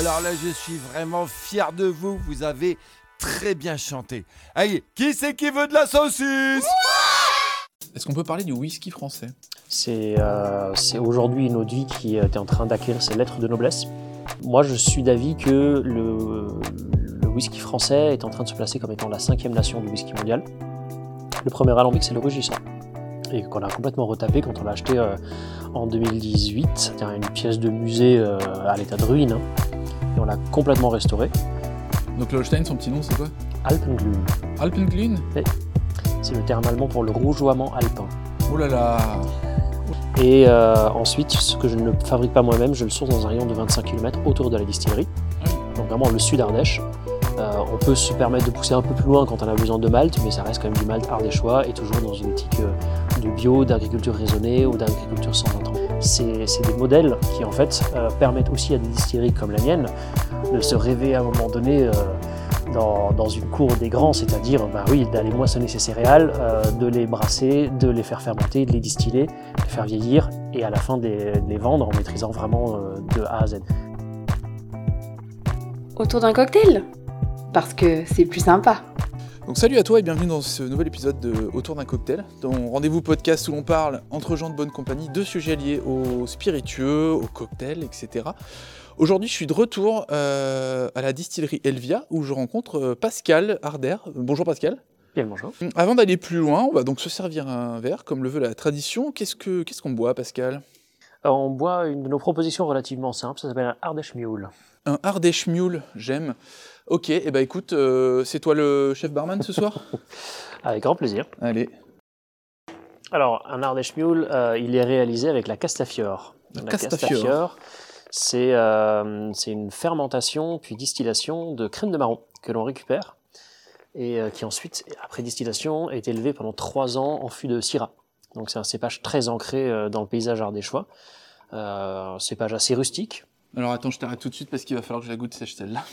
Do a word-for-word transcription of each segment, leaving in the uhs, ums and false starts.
Alors là, je suis vraiment fier de vous, vous avez très bien chanté. Allez, qui c'est qui veut de la saucisse? Est-ce qu'on peut parler du whisky français? C'est euh, c'est aujourd'hui une eau de vie qui est en train d'acquérir ses lettres de noblesse. Moi, je suis d'avis que le, le whisky français est en train de se placer comme étant la cinquième nation du whisky mondial. Le premier alambic, c'est le Rugissant, et qu'on a complètement retapé quand on l'a acheté euh, en deux mille dix-huit. C'était une pièce de musée euh, à l'état de ruine, hein, et on l'a complètement restauré. Donc le Holstein, son petit nom, c'est quoi? Alpenglühen. Alpenglühen? Oui. C'est le terme allemand pour le rougeoiement alpin. Oh là là! Et euh, ensuite, ce que je ne fabrique pas moi-même, je le source dans un rayon de vingt-cinq kilomètres autour de la distillerie. Oui. Donc vraiment le sud Ardèche. Euh, on peut se permettre de pousser un peu plus loin quand on a besoin de malt, mais ça reste quand même du malt ardéchois et toujours dans une éthique euh, de bio, d'agriculture raisonnée ou d'agriculture sans intrants. C'est, c'est des modèles qui en fait euh, permettent aussi à des distilleries comme la mienne de se rêver à un moment donné euh, dans, dans une cour des grands, c'est-à-dire bah oui, d'aller moissonner ces céréales, euh, de les brasser, de les faire fermenter, de les distiller, de les faire vieillir et à la fin de les, de les vendre en maîtrisant vraiment euh, de A à Z. Autour d'un cocktail ? Parce que c'est plus sympa. Donc salut à toi et bienvenue dans ce nouvel épisode de Autour d'un cocktail, ton rendez-vous podcast où l'on parle entre gens de bonne compagnie de sujets liés aux spiritueux, aux cocktails, et cetera. Aujourd'hui, je suis de retour euh, à la distillerie Elvia où je rencontre euh, Pascal Harder. Bonjour Pascal. Bien, bonjour. Avant d'aller plus loin, on va donc se servir un verre comme le veut la tradition. Qu'est-ce que qu'est-ce qu'on boit, Pascal? Alors, on boit une de nos propositions relativement simples, ça s'appelle un Ardèche Mule. Un Ardèche Mule, j'aime. Ok, et eh ben écoute, euh, c'est toi le chef barman ce soir? Avec grand plaisir. Allez. Alors, un Ardèche Mule, euh, il est réalisé avec la Castafiore. La, la Castafiore, Castafiore c'est, euh, c'est une fermentation puis distillation de crème de marron que l'on récupère et euh, qui ensuite, après distillation, est élevé pendant trois ans en fût de Syrah. Donc c'est un cépage très ancré euh, dans le paysage ardéchois. Euh, un cépage assez rustique. Alors attends, je t'arrête tout de suite parce qu'il va falloir que je la goûte sèche celle-là.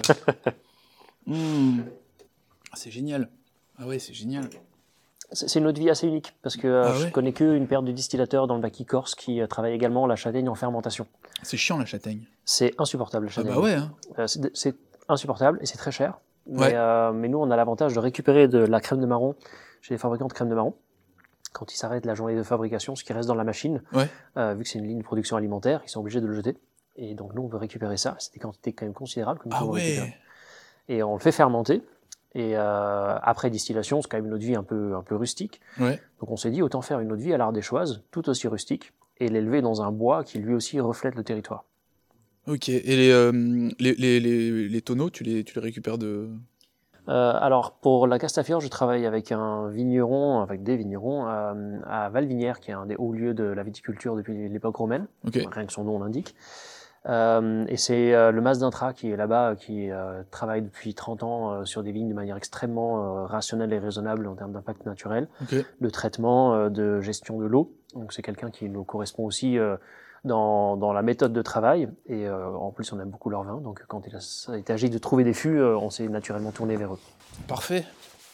Pour... mmh. C'est génial. Ah ouais, c'est génial. C'est, c'est une eau de vie assez unique parce que euh, ah ouais. je connais qu'une paire de distillateurs dans le Maquis Corse qui euh, travaille également la châtaigne en fermentation. C'est chiant la châtaigne. C'est insupportable la Ah châtaigne. bah ouais. Hein. Euh, c'est, c'est insupportable et c'est très cher. Mais, ouais. euh, mais nous, on a l'avantage de récupérer de la crème de marron chez les fabricants de crème de marron. Quand ils s'arrêtent la journée de fabrication, ce qui reste dans la machine, ouais. euh, vu que c'est une ligne de production alimentaire, ils sont obligés de le jeter. Et donc nous, on veut récupérer ça. C'est des quantités quand même considérables que nous ah pouvons ouais. récupérer. Et on le fait fermenter. Et euh, après distillation, c'est quand même une eau de vie un peu, un peu rustique. Ouais. Donc on s'est dit, autant faire une eau de vie à l'ardéchoise, tout aussi rustique, et l'élever dans un bois qui lui aussi reflète le territoire. Ok. Et les, euh, les, les, les, les tonneaux, tu les, tu les récupères de... Euh, alors pour la Castafiore, je travaille avec un vigneron, avec des vignerons euh, à Valvinière, qui est un des hauts lieux de la viticulture depuis l'époque romaine, okay. Rien que son nom l'indique. Euh, et c'est euh, le Mas d'Intra qui est là-bas, qui euh, travaille depuis trente ans euh, sur des vignes de manière extrêmement euh, rationnelle et raisonnable en termes d'impact naturel, okay. de traitement, euh, de gestion de l'eau. Donc c'est quelqu'un qui nous correspond aussi euh, dans, dans la méthode de travail. Et euh, en plus, on aime beaucoup leur vin. Donc quand il a, ça a été agi de trouver des fûts, euh, on s'est naturellement tourné vers eux. Parfait.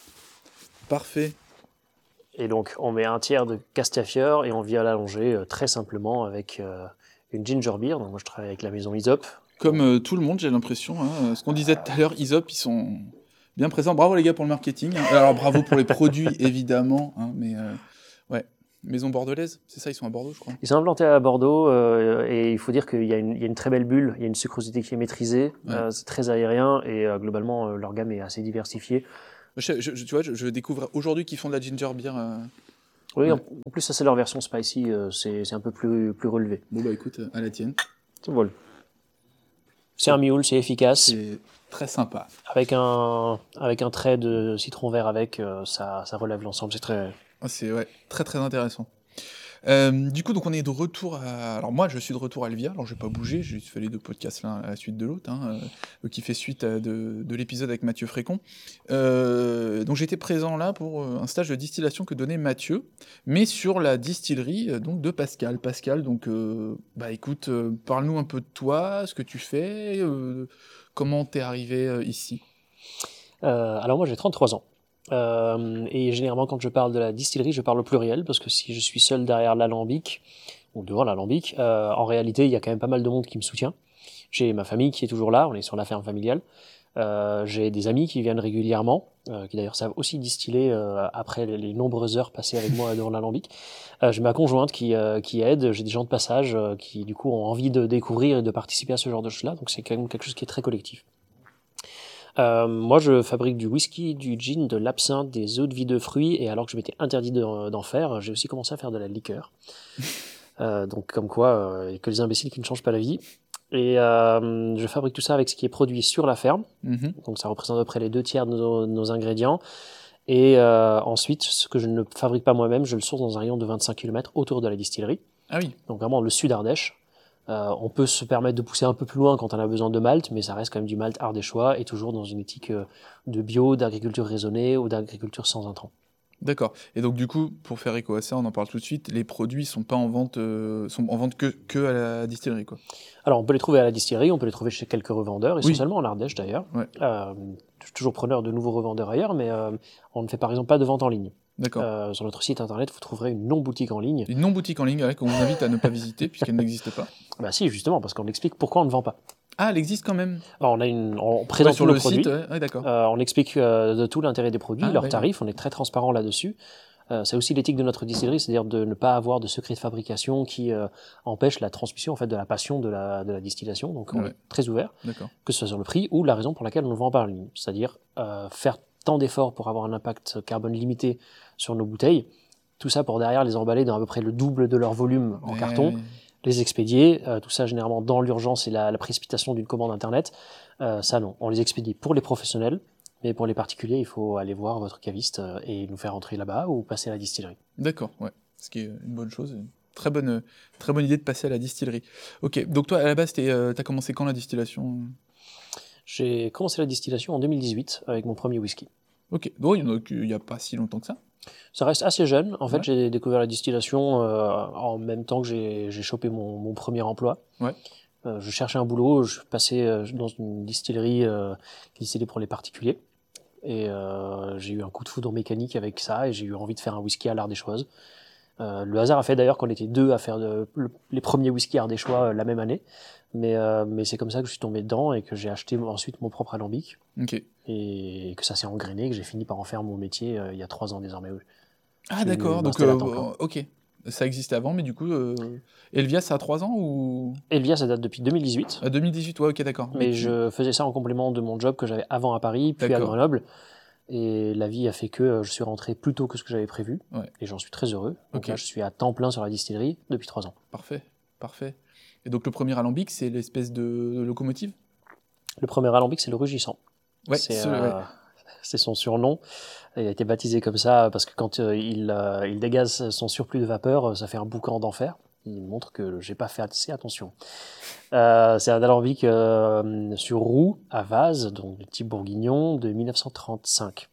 Parfait. Et donc on met un tiers de Castafiore et on vient l'allonger euh, très simplement avec... Euh, une ginger beer, donc moi je travaille avec la maison Isop. Comme euh, tout le monde, j'ai l'impression. Hein. Ce qu'on disait tout à l'heure, Isop, ils sont bien présents. Bravo les gars pour le marketing. Hein. Alors bravo pour les produits, évidemment. Hein, mais euh, ouais, maison bordelaise, c'est ça, ils sont à Bordeaux, je crois. Ils sont implantés à Bordeaux euh, et il faut dire qu'il y a, une, il y a une très belle bulle, il y a une sucrosité qui est maîtrisée, ouais. euh, c'est très aérien et euh, globalement euh, leur gamme est assez diversifiée. Je, je, tu vois, je, je découvre aujourd'hui qu'ils font de la ginger beer. Euh... Oui, ouais. en, en plus ça c'est leur version spicy, euh, c'est, c'est un peu plus, plus relevé. Bon bah écoute, à la tienne. Voilà. C'est un mule, c'est efficace. C'est très sympa. Avec un, avec un trait de citron vert avec, euh, ça, ça relève l'ensemble, c'est très... Ah, c'est ouais, très très intéressant. Euh, du coup, donc on est de retour à... Alors moi, je suis de retour à Elvia, alors je vais pas bouger, j'ai fait les deux podcasts l'un à la suite de l'autre, hein, euh, qui fait suite à de, de l'épisode avec Mathieu Frécon. Euh, donc j'étais présent là pour un stage de distillation que donnait Mathieu, mais sur la distillerie euh, donc de Pascal. Pascal, donc, euh, bah écoute, euh, parle-nous un peu de toi, ce que tu fais, euh, comment t'es arrivé euh, ici. euh, Alors moi j'ai trente-trois ans. Euh, et généralement, quand je parle de la distillerie, je parle au pluriel, parce que si je suis seul derrière l'alambic, ou devant l'alambic, euh, en réalité, il y a quand même pas mal de monde qui me soutient. J'ai ma famille qui est toujours là, on est sur la ferme familiale. Euh, j'ai des amis qui viennent régulièrement, euh, qui d'ailleurs savent aussi distiller euh, après les, les nombreuses heures passées avec moi devant l'alambic. Euh, j'ai ma conjointe qui, euh, qui aide, j'ai des gens de passage euh, qui du coup ont envie de découvrir et de participer à ce genre de choses-là, donc c'est quand même quelque chose qui est très collectif. Euh, moi je fabrique du whisky, du gin, de l'absinthe, des eaux de vie de fruits, et alors que je m'étais interdit de, d'en faire, j'ai aussi commencé à faire de la liqueur. Euh, donc comme quoi, il euh, n'y a que les imbéciles qui ne changent pas la vie. Et euh, je fabrique tout ça avec ce qui est produit sur la ferme. Mhm. Donc ça représente à peu près les deux tiers de nos, de nos ingrédients. Et euh, ensuite, ce que je ne fabrique pas moi-même, je le source dans un rayon de vingt-cinq kilomètres autour de la distillerie. Ah oui. Donc vraiment le sud Ardèche. Euh, on peut se permettre de pousser un peu plus loin quand on a besoin de malt, mais ça reste quand même du malt ardéchois et toujours dans une éthique de bio, d'agriculture raisonnée ou d'agriculture sans intrants. D'accord. Et donc du coup, pour faire écho à ça, on en parle tout de suite, les produits sont pas en vente, euh, sont en vente que, que à la distillerie, quoi. Alors on peut les trouver à la distillerie, on peut les trouver chez quelques revendeurs, essentiellement Oui. en Ardèche d'ailleurs. Ouais. Euh, je suis toujours preneur de nouveaux revendeurs ailleurs, mais euh, on ne fait par exemple pas de vente en ligne. D'accord. Euh, sur notre site internet, vous trouverez une non-boutique en ligne. Une non-boutique en ligne, ouais, qu'on vous invite à ne pas visiter puisqu'elle n'existe pas. Bah si, justement, parce qu'on explique pourquoi on ne vend pas. Ah, elle existe quand même. Alors, on a une, on présente Ouais, sur nos le produits. site, ouais, ouais, d'accord. Euh, on explique euh, de tout l'intérêt des produits, Ah, leurs ouais. tarifs. On est très transparent là-dessus. Euh, c'est aussi l'éthique de notre distillerie, c'est-à-dire de ne pas avoir de secret de fabrication qui euh, empêche la transmission en fait de la passion de la, de la distillation. Donc, on Ouais. est très ouvert, D'accord. que ce soit sur le prix ou la raison pour laquelle on ne vend pas en ligne. C'est-à-dire euh, faire tant d'efforts pour avoir un impact carbone limité sur nos bouteilles. Tout ça pour derrière les emballer dans à peu près le double de leur volume en Ouais, carton, ouais. les expédier, euh, tout ça généralement dans l'urgence et la, la précipitation d'une commande internet. Euh, ça non, on les expédie pour les professionnels, mais pour les particuliers, il faut aller voir votre caviste euh, et nous faire entrer là-bas ou passer à la distillerie. D'accord, ouais. Ce qui est une bonne chose. Une très bonne, très bonne idée de passer à la distillerie. Ok, donc toi, à la base, t'es, euh, t'as commencé quand la distillation? J'ai commencé la distillation en deux mille dix-huit avec mon premier whisky. Ok, bon, il n'y a, a pas si longtemps que ça. Ça reste assez jeune. En fait, Ouais. j'ai découvert la distillation euh, en même temps que j'ai, j'ai chopé mon, mon premier emploi. Ouais. Euh, je cherchais un boulot, je passais euh, dans une distillerie euh, qui distillait pour les particuliers. Et euh, j'ai eu un coup de foudre mécanique avec ça et j'ai eu envie de faire un whisky à l'ardéchoise. Euh, le hasard a fait d'ailleurs qu'on était deux à faire de, le, les premiers whiskies ardéchois euh, la même année. Mais, euh, mais c'est comme ça que je suis tombé dedans et que j'ai acheté ensuite mon propre alambic. Ok. Et que ça s'est engrainé, que j'ai fini par en faire mon métier euh, il y a trois ans désormais. Ah, Je d'accord, donc, m'installe à euh, temps plein. ok. Ça existait avant, mais du coup, euh, Elvia, ça a trois ans ou... Elvia, ça date depuis deux mille dix-huit. Ah, deux mille dix-huit, ouais, ok, d'accord. Mais tu- je faisais ça en complément de mon job que j'avais avant à Paris, puis à D'accord. Grenoble. Et la vie a fait que euh, je suis rentré plus tôt que ce que j'avais prévu. Ouais. Et j'en suis très heureux. Donc Ok. là, je suis à temps plein sur la distillerie depuis trois ans. Parfait, parfait. Et donc le premier alambic, c'est l'espèce de, de locomotive? Le premier alambic, c'est le rugissant. Ouais, c'est, ce- euh, ouais. c'est son surnom. Il a été baptisé comme ça parce que quand euh, il, euh, il dégage son surplus de vapeur, euh, ça fait un boucan d'enfer. Il montre que j'ai pas fait assez attention. Euh, c'est un alambic euh, sur roue à vase, donc de type bourguignon, de mille neuf cent trente-cinq.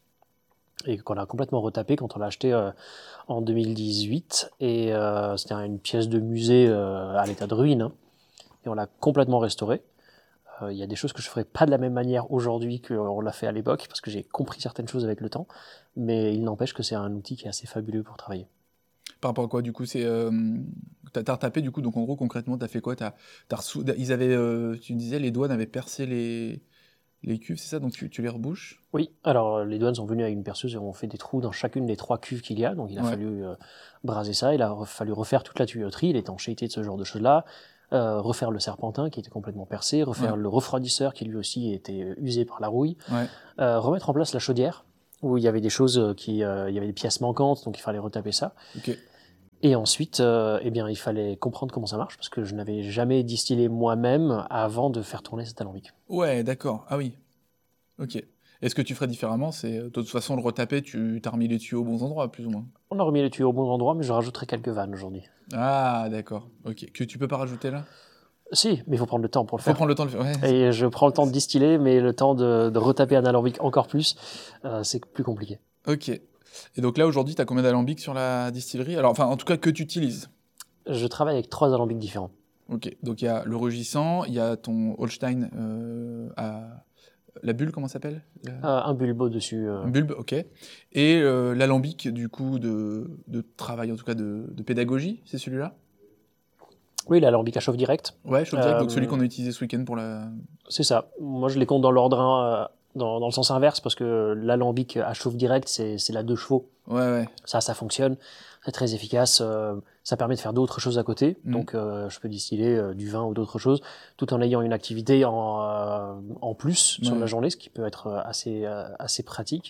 Et qu'on a complètement retapé quand on l'a acheté euh, en deux mille dix-huit. Et euh, c'était une pièce de musée euh, à l'état de ruine. Hein. Et on l'a complètement restauré. Il euh, y a des choses que je ne ferais pas de la même manière aujourd'hui qu'on l'a fait à l'époque, parce que j'ai compris certaines choses avec le temps. Mais il n'empêche que c'est un outil qui est assez fabuleux pour travailler. Par rapport à quoi, du coup, c'est... Euh, t'as, t'as retapé, du coup, donc en gros, concrètement, t'as fait quoi? T'as, t'as ressou- Ils avaient, euh, tu disais, les douanes avaient percé les, les cuves, c'est ça? Donc tu, tu les rebouches? Oui, alors les douanes sont venues avec une perceuse et ont fait des trous dans chacune des trois cuves qu'il y a. Donc il a Ouais. fallu euh, braser ça, il a re- fallu refaire toute la tuyauterie, l'étanchéité de ce genre de choses-là, euh, refaire le serpentin qui était complètement percé, refaire Ouais. le refroidisseur qui lui aussi était euh, usé par la rouille, Ouais. euh, remettre en place la chaudière où il y avait des choses euh, qui, euh, il y avait des pièces manquantes, donc il fallait retaper ça. Ok. Et ensuite, euh, eh bien, il fallait comprendre comment ça marche parce que je n'avais jamais distillé moi-même avant de faire tourner cet alambic. Ouais, d'accord. Ah oui. Ok. Et ce que tu ferais différemment, c'est, de toute façon, le retaper, tu t'as remis les tuyaux aux bons endroits, plus ou moins. On a remis les tuyaux au bon endroit, mais je rajouterai quelques vannes aujourd'hui. Ah, d'accord. Ok. Que tu peux pas rajouter là? Si, mais il faut prendre le temps pour le Faut faire. prendre le temps de le faire. Ouais. Et je prends le temps de distiller, mais le temps de, de retaper un alambic encore plus, euh, c'est plus compliqué. Ok. Et donc là, aujourd'hui, tu as combien d'alambics sur la distillerie? Alors, enfin, en tout cas, que tu utilises? Je travaille avec trois alambics différents. Ok. Donc, il y a le rugissant, il y a ton Holstein euh, à... La bulle, comment ça s'appelle? La- Euh, un bulbe dessus. euh. Un bulbe, ok. Et euh, l'alambic, du coup, de, de travail, en tout cas de, de pédagogie, c'est celui-là? Oui, l'alambic à chauffe direct. Ouais, chauffe direct, Euh, donc celui qu'on a utilisé ce week-end pour la... C'est ça. Moi, je les compte dans l'ordre un, euh, dans, dans le sens inverse, parce que l'alambic à chauffe direct, c'est, c'est la deux chevaux. Ouais, ouais. Ça, ça fonctionne. C'est très efficace. euh, ça permet de faire d'autres choses à côté. Mhm. Donc, euh, je peux distiller euh, du vin ou d'autres choses, tout en ayant une activité en, euh, en plus sur Ouais. la journée, ce qui peut être euh, assez, euh, assez pratique.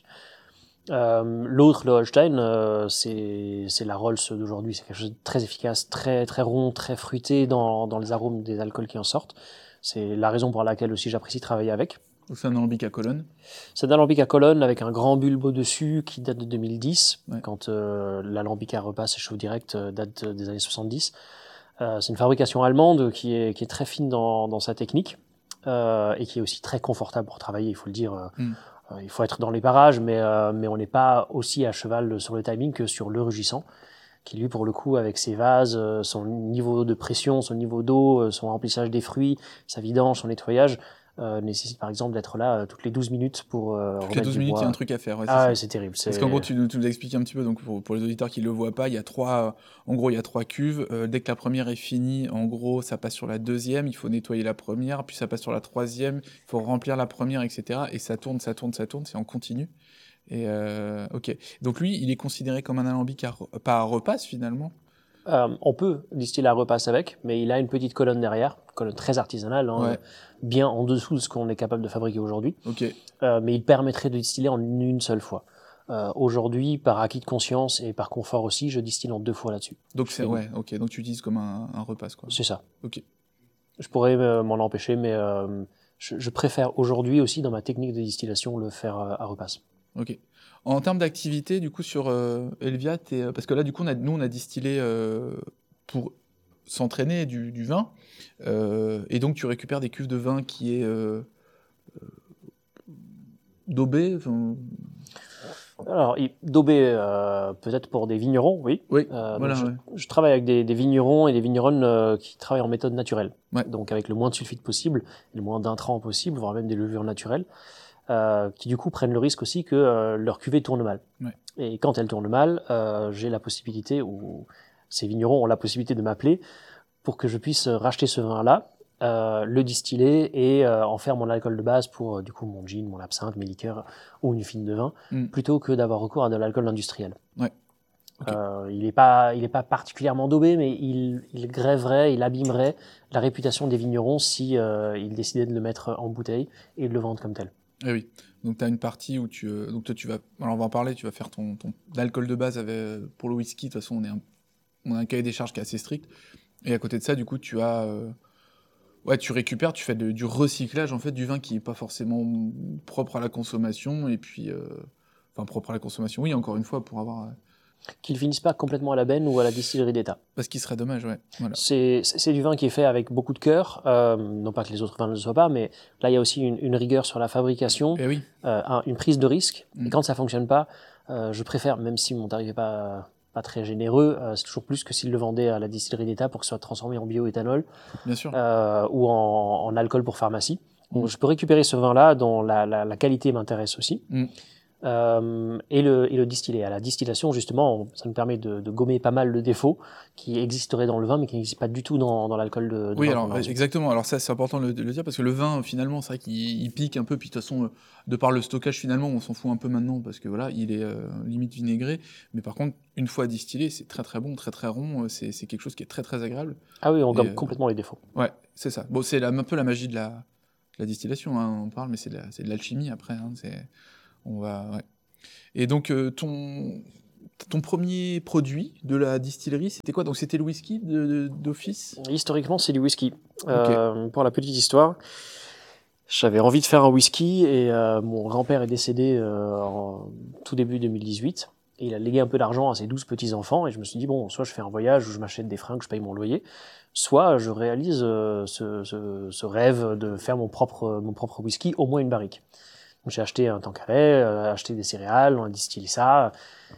Euh, l'autre, le Holstein, euh, c'est, c'est la Rolls d'aujourd'hui. C'est quelque chose de très efficace, très, très rond, très fruité dans, dans les arômes des alcools qui en sortent. C'est la raison pour laquelle aussi j'apprécie travailler avec. Donc c'est un alambic à colonne. C'est un alambic à colonne avec un grand bulbe au-dessus qui date de deux mille dix, Ouais. quand euh, l'alambic à repas et chauffe direct euh, date des années soixante-dix. Euh, c'est une fabrication allemande qui est, qui est très fine dans, dans sa technique euh, et qui est aussi très confortable pour travailler, il faut le dire. Euh, Mm. euh, il faut être dans les parages, mais, euh, mais on n'est pas aussi à cheval sur le timing que sur le rugissant, qui lui, pour le coup, avec ses vases, euh, son niveau de pression, son niveau d'eau, euh, son remplissage des fruits, sa vidange, son nettoyage, euh, nécessite par exemple d'être là euh, toutes les douze minutes pour euh, Toutes les remettre douze du minutes, il bois. y a un truc à faire. Ouais, c'est Ah ça. ouais, c'est terrible. C'est... Parce qu'en gros, tu, nous- tu nous as expliqué un petit peu, donc pour, pour les auditeurs qui ne le voient pas, il y a trois, en gros, il y a trois cuves. Euh, dès que la première est finie, en gros, ça passe sur la deuxième, il faut nettoyer la première, puis ça passe sur la troisième, il faut remplir la première, et cetera. Et ça tourne, ça tourne, ça tourne, c'est en continu. Et euh, ok. Donc lui, il est considéré comme un alambic à, re- pas à repasse finalement. Euh, on peut distiller à repasse avec, mais il a une petite colonne derrière, une colonne très artisanale, hein, Ouais. bien en dessous de ce qu'on est capable de fabriquer aujourd'hui. Ok. Euh, mais il permettrait de distiller en une seule fois. Euh, aujourd'hui, par acquis de conscience et par confort aussi, je distille en deux fois là-dessus. Donc Je c'est fais- ouais. Ok. Donc tu utilises comme un, un repasse quoi. C'est ça. Ok. Je pourrais euh, m'en empêcher, mais euh, je, je préfère aujourd'hui aussi, dans ma technique de distillation, le faire euh, à repasse. Ok. En termes d'activité, du coup, sur euh, Elvia, t'es- euh, parce que là, du coup, on a, nous, on a distillé euh, pour s'entraîner du, du vin, euh, et donc tu récupères des cuves de vin qui est euh, euh, daubé. enfin, Alors, il- daubé, euh, peut-être pour des vignerons, oui. Oui, Euh, voilà. donc je, ouais. je travaille avec des, des vignerons et des vigneronnes euh, qui travaillent en méthode naturelle. Ouais. Donc avec le moins de sulfite possible, et le moins d'intrants possible, voire même des levures naturelles, euh, qui du coup prennent le risque aussi que euh, leur cuvée tourne mal. Ouais. Et quand elle tourne mal, euh, j'ai la possibilité, ou ces vignerons ont la possibilité de m'appeler pour que je puisse racheter ce vin-là, euh, le distiller et euh, en faire mon alcool de base pour euh, du coup mon gin, mon absinthe, mes liqueurs ou une fine de vin, Mm. plutôt que d'avoir recours à de l'alcool industriel. Ouais. Ok. Euh, il n'est pas, il est pas particulièrement daubé, mais il, il grèverait, il abîmerait la réputation des vignerons si euh, il décidait de le mettre en bouteille et de le vendre comme tel. Eh oui. Donc tu as une partie où tu, euh, donc toi tu vas, alors on va en parler, tu vas faire ton, ton alcool de base avec, pour le whisky. De toute façon, on est un, on a un cahier des charges qui est assez strict. Et à côté de ça, du coup, tu as euh, ouais, tu récupères, tu fais de- du recyclage en fait du vin qui est pas forcément propre à la consommation et puis euh, enfin propre à la consommation. Oui, encore une fois pour avoir euh, Qu'ils finissent pas complètement à la benne ou à la distillerie d'État. parce qu'il serait dommage, ouais. Voilà. C'est, c'est c'est du vin qui est fait avec beaucoup de cœur, euh, non pas que les autres vins ne le soient pas, mais là il y a aussi une, une rigueur sur la fabrication, Et oui. euh, un- une prise de risque. Mm. Et quand ça fonctionne pas, euh, je préfère, même si mon tarif est pas pas très généreux, euh, c'est toujours plus que s'il le vendait à la distillerie d'État pour que ce soit transformé en bioéthanol Bien sûr. euh, ou en, en alcool pour pharmacie. Donc Mm. je peux récupérer ce vin-là dont la, la, la qualité m'intéresse aussi. Mm. Euh, et, le, et le distiller. À la distillation, justement, on- ça nous permet de, de gommer pas mal de défauts qui existeraient dans le vin, mais qui n'existent pas du tout dans, dans l'alcool de, de Oui, vin alors qu'on a ensuite. exactement. Alors ça, c'est important de le, de le dire parce que le vin, finalement, c'est vrai qu'il il pique un peu. Puis de toute façon, euh, de par le stockage, finalement, on s'en fout un peu maintenant parce que voilà, il est euh, limite vinaigré. Mais par contre, une fois distillé, c'est très très bon, très très rond. euh, C'est c'est quelque chose qui est très très agréable. Ah oui, on Et, gomme euh, complètement les défauts. Ouais, c'est ça. Bon, c'est la- un peu la magie de la, de la distillation, hein, on parle, mais c'est de la- c'est de l'alchimie après. Hein, c'est, on va, ouais. Et donc, euh, ton, ton premier produit de la distillerie, c'était quoi? Donc, c'était le whisky de- de- d'office? Historiquement, c'est du whisky. Euh, pour la petite histoire, j'avais envie de faire un whisky et euh, mon grand-père est décédé euh, en tout début deux mille dix-huit. Et il a légué un peu d'argent à ses douze petits-enfants et je me suis dit, bon, soit je fais un voyage où je m'achète des fringues, je paye mon loyer, soit je réalise euh, ce, ce, ce rêve de faire mon propre, mon propre whisky, au moins une barrique. Donc j'ai acheté un Tanqueray, euh, acheté des céréales, on a distillé ça.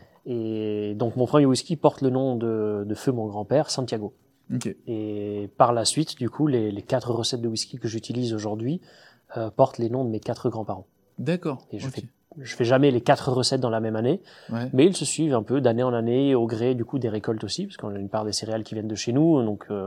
Et donc mon premier whisky porte le nom de, de feu mon grand-père, Santiago. Ok. Et par la suite, du coup, les, les quatre recettes de whisky que j'utilise aujourd'hui euh, portent les noms de mes quatre grands-parents. D'accord. Et je ok. fais Je fais jamais les quatre recettes dans la même année, Ouais. mais ils se suivent un peu d'année en année, au gré du coup des récoltes aussi, parce qu'on a une part des céréales qui viennent de chez nous, donc euh,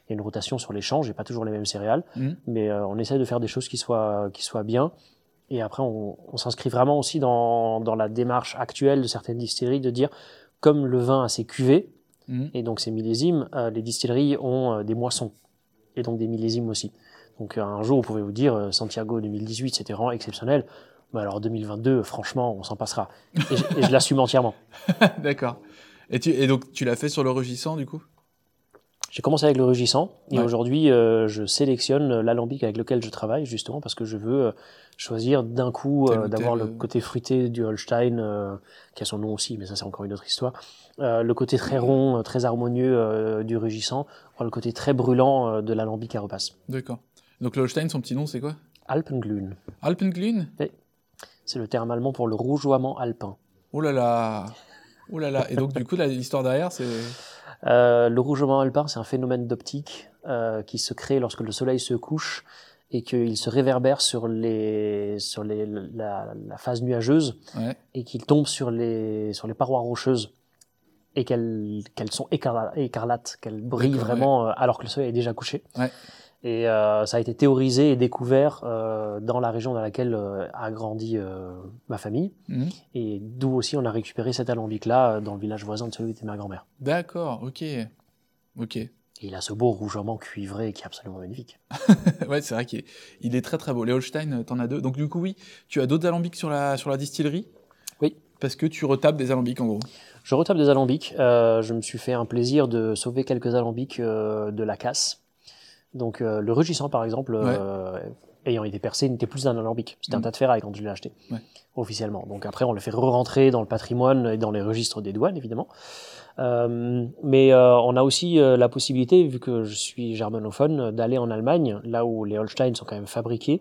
il y a une rotation sur les champs, j'ai pas toujours les mêmes céréales, Mmh. mais euh, on essaie de faire des choses qui soient, qui soient bien. Et après, on, on s'inscrit vraiment aussi dans, dans la démarche actuelle de certaines distilleries de dire, comme le vin a ses cuvées, Mmh. et donc ces millésimes, euh, les distilleries ont euh, des moissons, et donc des millésimes aussi. Donc euh, un jour, on pouvait vous dire, euh, Santiago deux mille dix-huit, c'était vraiment exceptionnel. Mais alors deux mille vingt-deux, franchement, on s'en passera. Et je, et je l'assume entièrement. D'accord. Et, tu, et donc, tu l'as fait sur le rugissant, du coup? J'ai commencé avec le rugissant, et Ouais. aujourd'hui, euh, je sélectionne l'alambic avec lequel je travaille, justement, parce que je veux euh, choisir d'un coup Tel euh, ou d'avoir tel, le euh. côté fruité du Holstein, euh, qui a son nom aussi, mais ça, c'est encore une autre histoire. Euh, le côté très rond, euh, très harmonieux euh, du rugissant, voire le côté très brûlant euh, de l'alambic carapace. D'accord. Donc, le Holstein, son petit nom, c'est quoi? Alpenglühen, Alpenglühen? c'est le terme allemand pour le rougeoiement alpin. Oh là là. Oh là là. Et donc, du coup, la- l'histoire derrière, c'est... Euh, le rougeoiement alpin, c'est un phénomène d'optique euh, qui se crée lorsque le soleil se couche et qu'il se réverbère sur, les, sur les, la, la phase nuageuse Ouais. et qu'il tombe sur les, sur les parois rocheuses et qu'elles qu'elles sont écarla- écarlates, qu'elles brillent D'accord, vraiment euh, alors que le soleil est déjà couché. Ouais. Et euh, ça a été théorisé et découvert euh, dans la région dans laquelle euh, a grandi euh, ma famille, Mmh. et d'où aussi on a récupéré cet alambic-là euh, dans le village voisin de celui où était ma grand-mère. D'accord, ok. Ok. Et il a ce beau rougeoiement cuivré qui est absolument magnifique. Ouais, c'est vrai qu'il est, il est très très beau. Les Holstein, t'en as deux. Donc, du coup, oui, tu as d'autres alambics sur la, sur la distillerie? Oui. Parce que tu retapes des alambics, en gros. Je retape des alambics. Euh, je me suis fait un plaisir de sauver quelques alambics euh, de la casse. Donc euh, le rugissant, par exemple, euh, ayant été percé, n'était plus un alambic. C'était Mm. un tas de ferraille quand je l'ai acheté, Ouais. officiellement. Donc après, on le fait re-rentrer dans le patrimoine et dans les registres des douanes, évidemment. Euh, mais euh, on a aussi euh, la possibilité, vu que je suis germanophone, d'aller en Allemagne, là où les Holstein sont quand même fabriqués,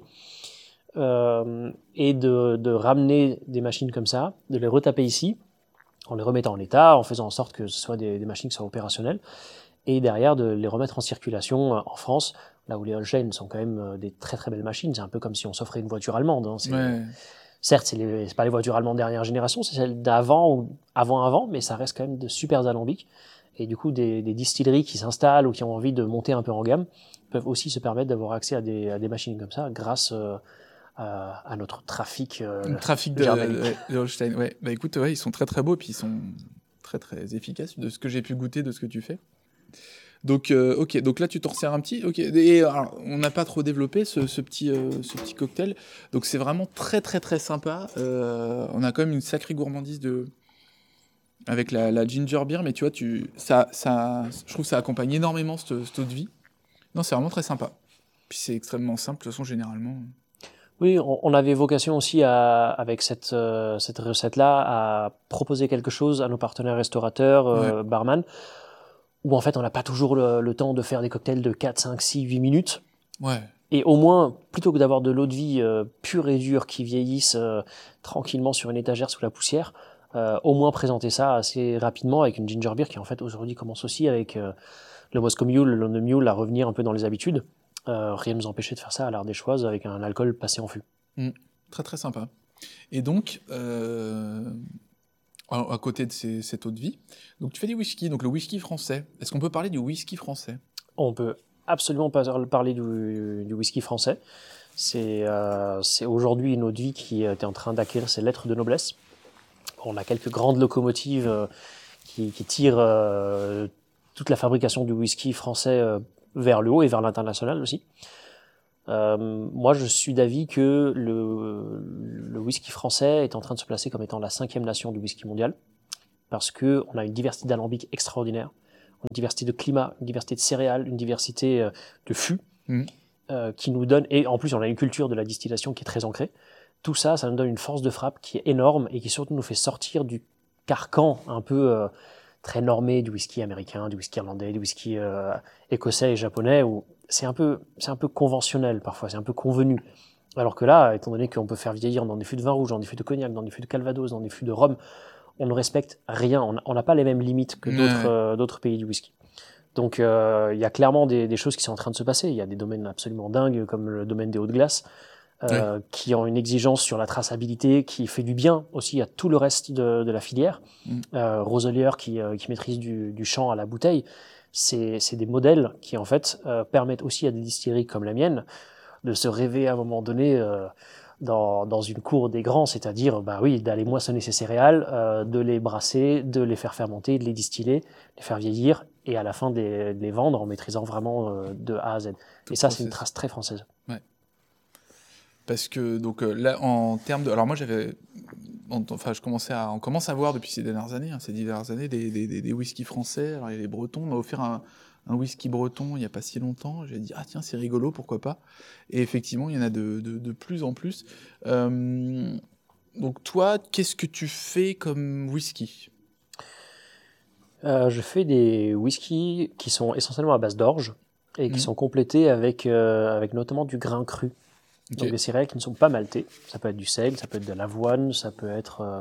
euh, et de, de ramener des machines comme ça, de les retaper ici, en les remettant en état, en faisant en sorte que ce soit des, des machines qui soient opérationnelles, et derrière de les remettre en circulation euh, en France, là où les Holstein sont quand même euh, des très très belles machines. C'est un peu comme si on s'offrait une voiture allemande. Hein. C'est- Ouais. Certes, c'est, les, c'est pas les voitures allemandes dernière génération, c'est celles d'avant ou avant-avant, mais ça reste quand même de super alambics. Et du coup, des, des distilleries qui s'installent ou qui ont envie de monter un peu en gamme peuvent aussi se permettre d'avoir accès à des, à des machines comme ça grâce euh, à, à notre trafic euh, Le trafic de, germanique. ouais, de Holstein. Ouais. Bah écoute, ouais, ils sont très très beaux, puis ils sont très très efficaces de ce que j'ai pu goûter, de ce que tu fais. Donc, euh, ok, donc là tu t'en sers un petit, ok. Et alors, on n'a pas trop développé ce, ce petit, euh, ce petit cocktail, donc c'est vraiment très très très sympa. Euh, on a quand même une sacrée gourmandise de avec la, la ginger beer, mais tu vois, tu, ça, ça, je trouve que ça accompagne énormément cette, cette eau de vie. Non, c'est vraiment très sympa. Puis c'est extrêmement simple, de toute façon généralement. Oui, on, on avait vocation aussi, à, avec cette, euh, cette recette-là, à proposer quelque chose à nos partenaires restaurateurs, euh, barman, où en fait on n'a pas toujours le, le temps de faire des cocktails de quatre, cinq, six, huit minutes. Ouais. Et au moins, plutôt que d'avoir de l'eau de vie euh, pure et dure qui vieillisse euh, tranquillement sur une étagère sous la poussière, euh, au moins présenter ça assez rapidement avec une ginger beer qui en fait aujourd'hui commence aussi avec euh, le Moscow Mule, le London Mule à revenir un peu dans les habitudes. Euh, rien ne nous empêchait de faire ça à l'Ardéchoise avec un alcool passé en fût. Très très sympa. Et donc, euh, à, à côté de ces, cette eau de vie, donc tu fais du whisky, donc le whisky français. Est-ce qu'on peut parler du whisky français? On peut absolument pas parler du, du whisky français. C'est euh, c'est aujourd'hui une eau de vie qui est en train d'acquérir ses lettres de noblesse. On a quelques grandes locomotives euh, qui, qui tirent euh, toute la fabrication du whisky français euh, vers le haut et vers l'international aussi. Euh, moi, je suis d'avis que le, le whisky français est en train de se placer comme étant la cinquième nation du whisky mondial, parce que on a une diversité d'alambics extraordinaire, une diversité de climat, une diversité de céréales, une diversité euh, de fûts, Mmh. euh, qui nous donne, et en plus on a une culture de la distillation qui est très ancrée. Tout ça, ça nous donne une force de frappe qui est énorme et qui surtout nous fait sortir du carcan un peu euh, très normé du whisky américain, du whisky irlandais, du whisky euh, écossais et japonais, où c'est un peu, c'est un peu conventionnel parfois, c'est un peu convenu. Alors que là, étant donné qu'on peut faire vieillir dans des fûts de vin rouge, dans des fûts de cognac, dans des fûts de calvados, dans des fûts de rhum, on ne respecte rien, on a- on n'a pas les mêmes limites que Ouais. d'autres euh, d'autres pays du whisky. Donc euh, il y a clairement des, des choses qui sont en train de se passer. Il y a des domaines absolument dingues, comme le domaine des hauts de glace, euh, oui. qui ont une exigence sur la traçabilité, qui fait du bien aussi à tout le reste de, de la filière. Mm. Euh, Roselier qui, euh, qui maîtrise du, du champ à la bouteille. C'est, c'est des modèles qui en fait euh, permettent aussi à des distilleries comme la mienne de se rêver à un moment donné euh, dans, dans une cour des grands, c'est-à-dire bah oui, d'aller moissonner ces céréales, euh, de les brasser, de les faire fermenter, de les distiller, les faire vieillir et à la fin de les, de les vendre en maîtrisant vraiment euh, de A à Z. Tout et ça, process. C'est une trace très française. Ouais. Parce que donc euh, là, en termes de, alors moi j'avais, enfin je commençais à, on commence à voir depuis ces dernières années, hein, ces dix dernières années, des, des, des, des whiskies français. Alors il y a les Bretons, on m'a offert un, un whisky breton il y a pas si longtemps. J'ai dit ah tiens c'est rigolo, pourquoi pas. Et effectivement il y en a de, de, de plus en plus. Euh, donc toi, qu'est-ce que tu fais comme whisky ? euh, Je fais des whiskies qui sont essentiellement à base d'orge et qui mmh. sont complétés avec, euh, avec notamment du grain cru. Okay. Donc des céréales qui ne sont pas maltées. Ça peut être du seigle, ça peut être de l'avoine, ça peut être, euh,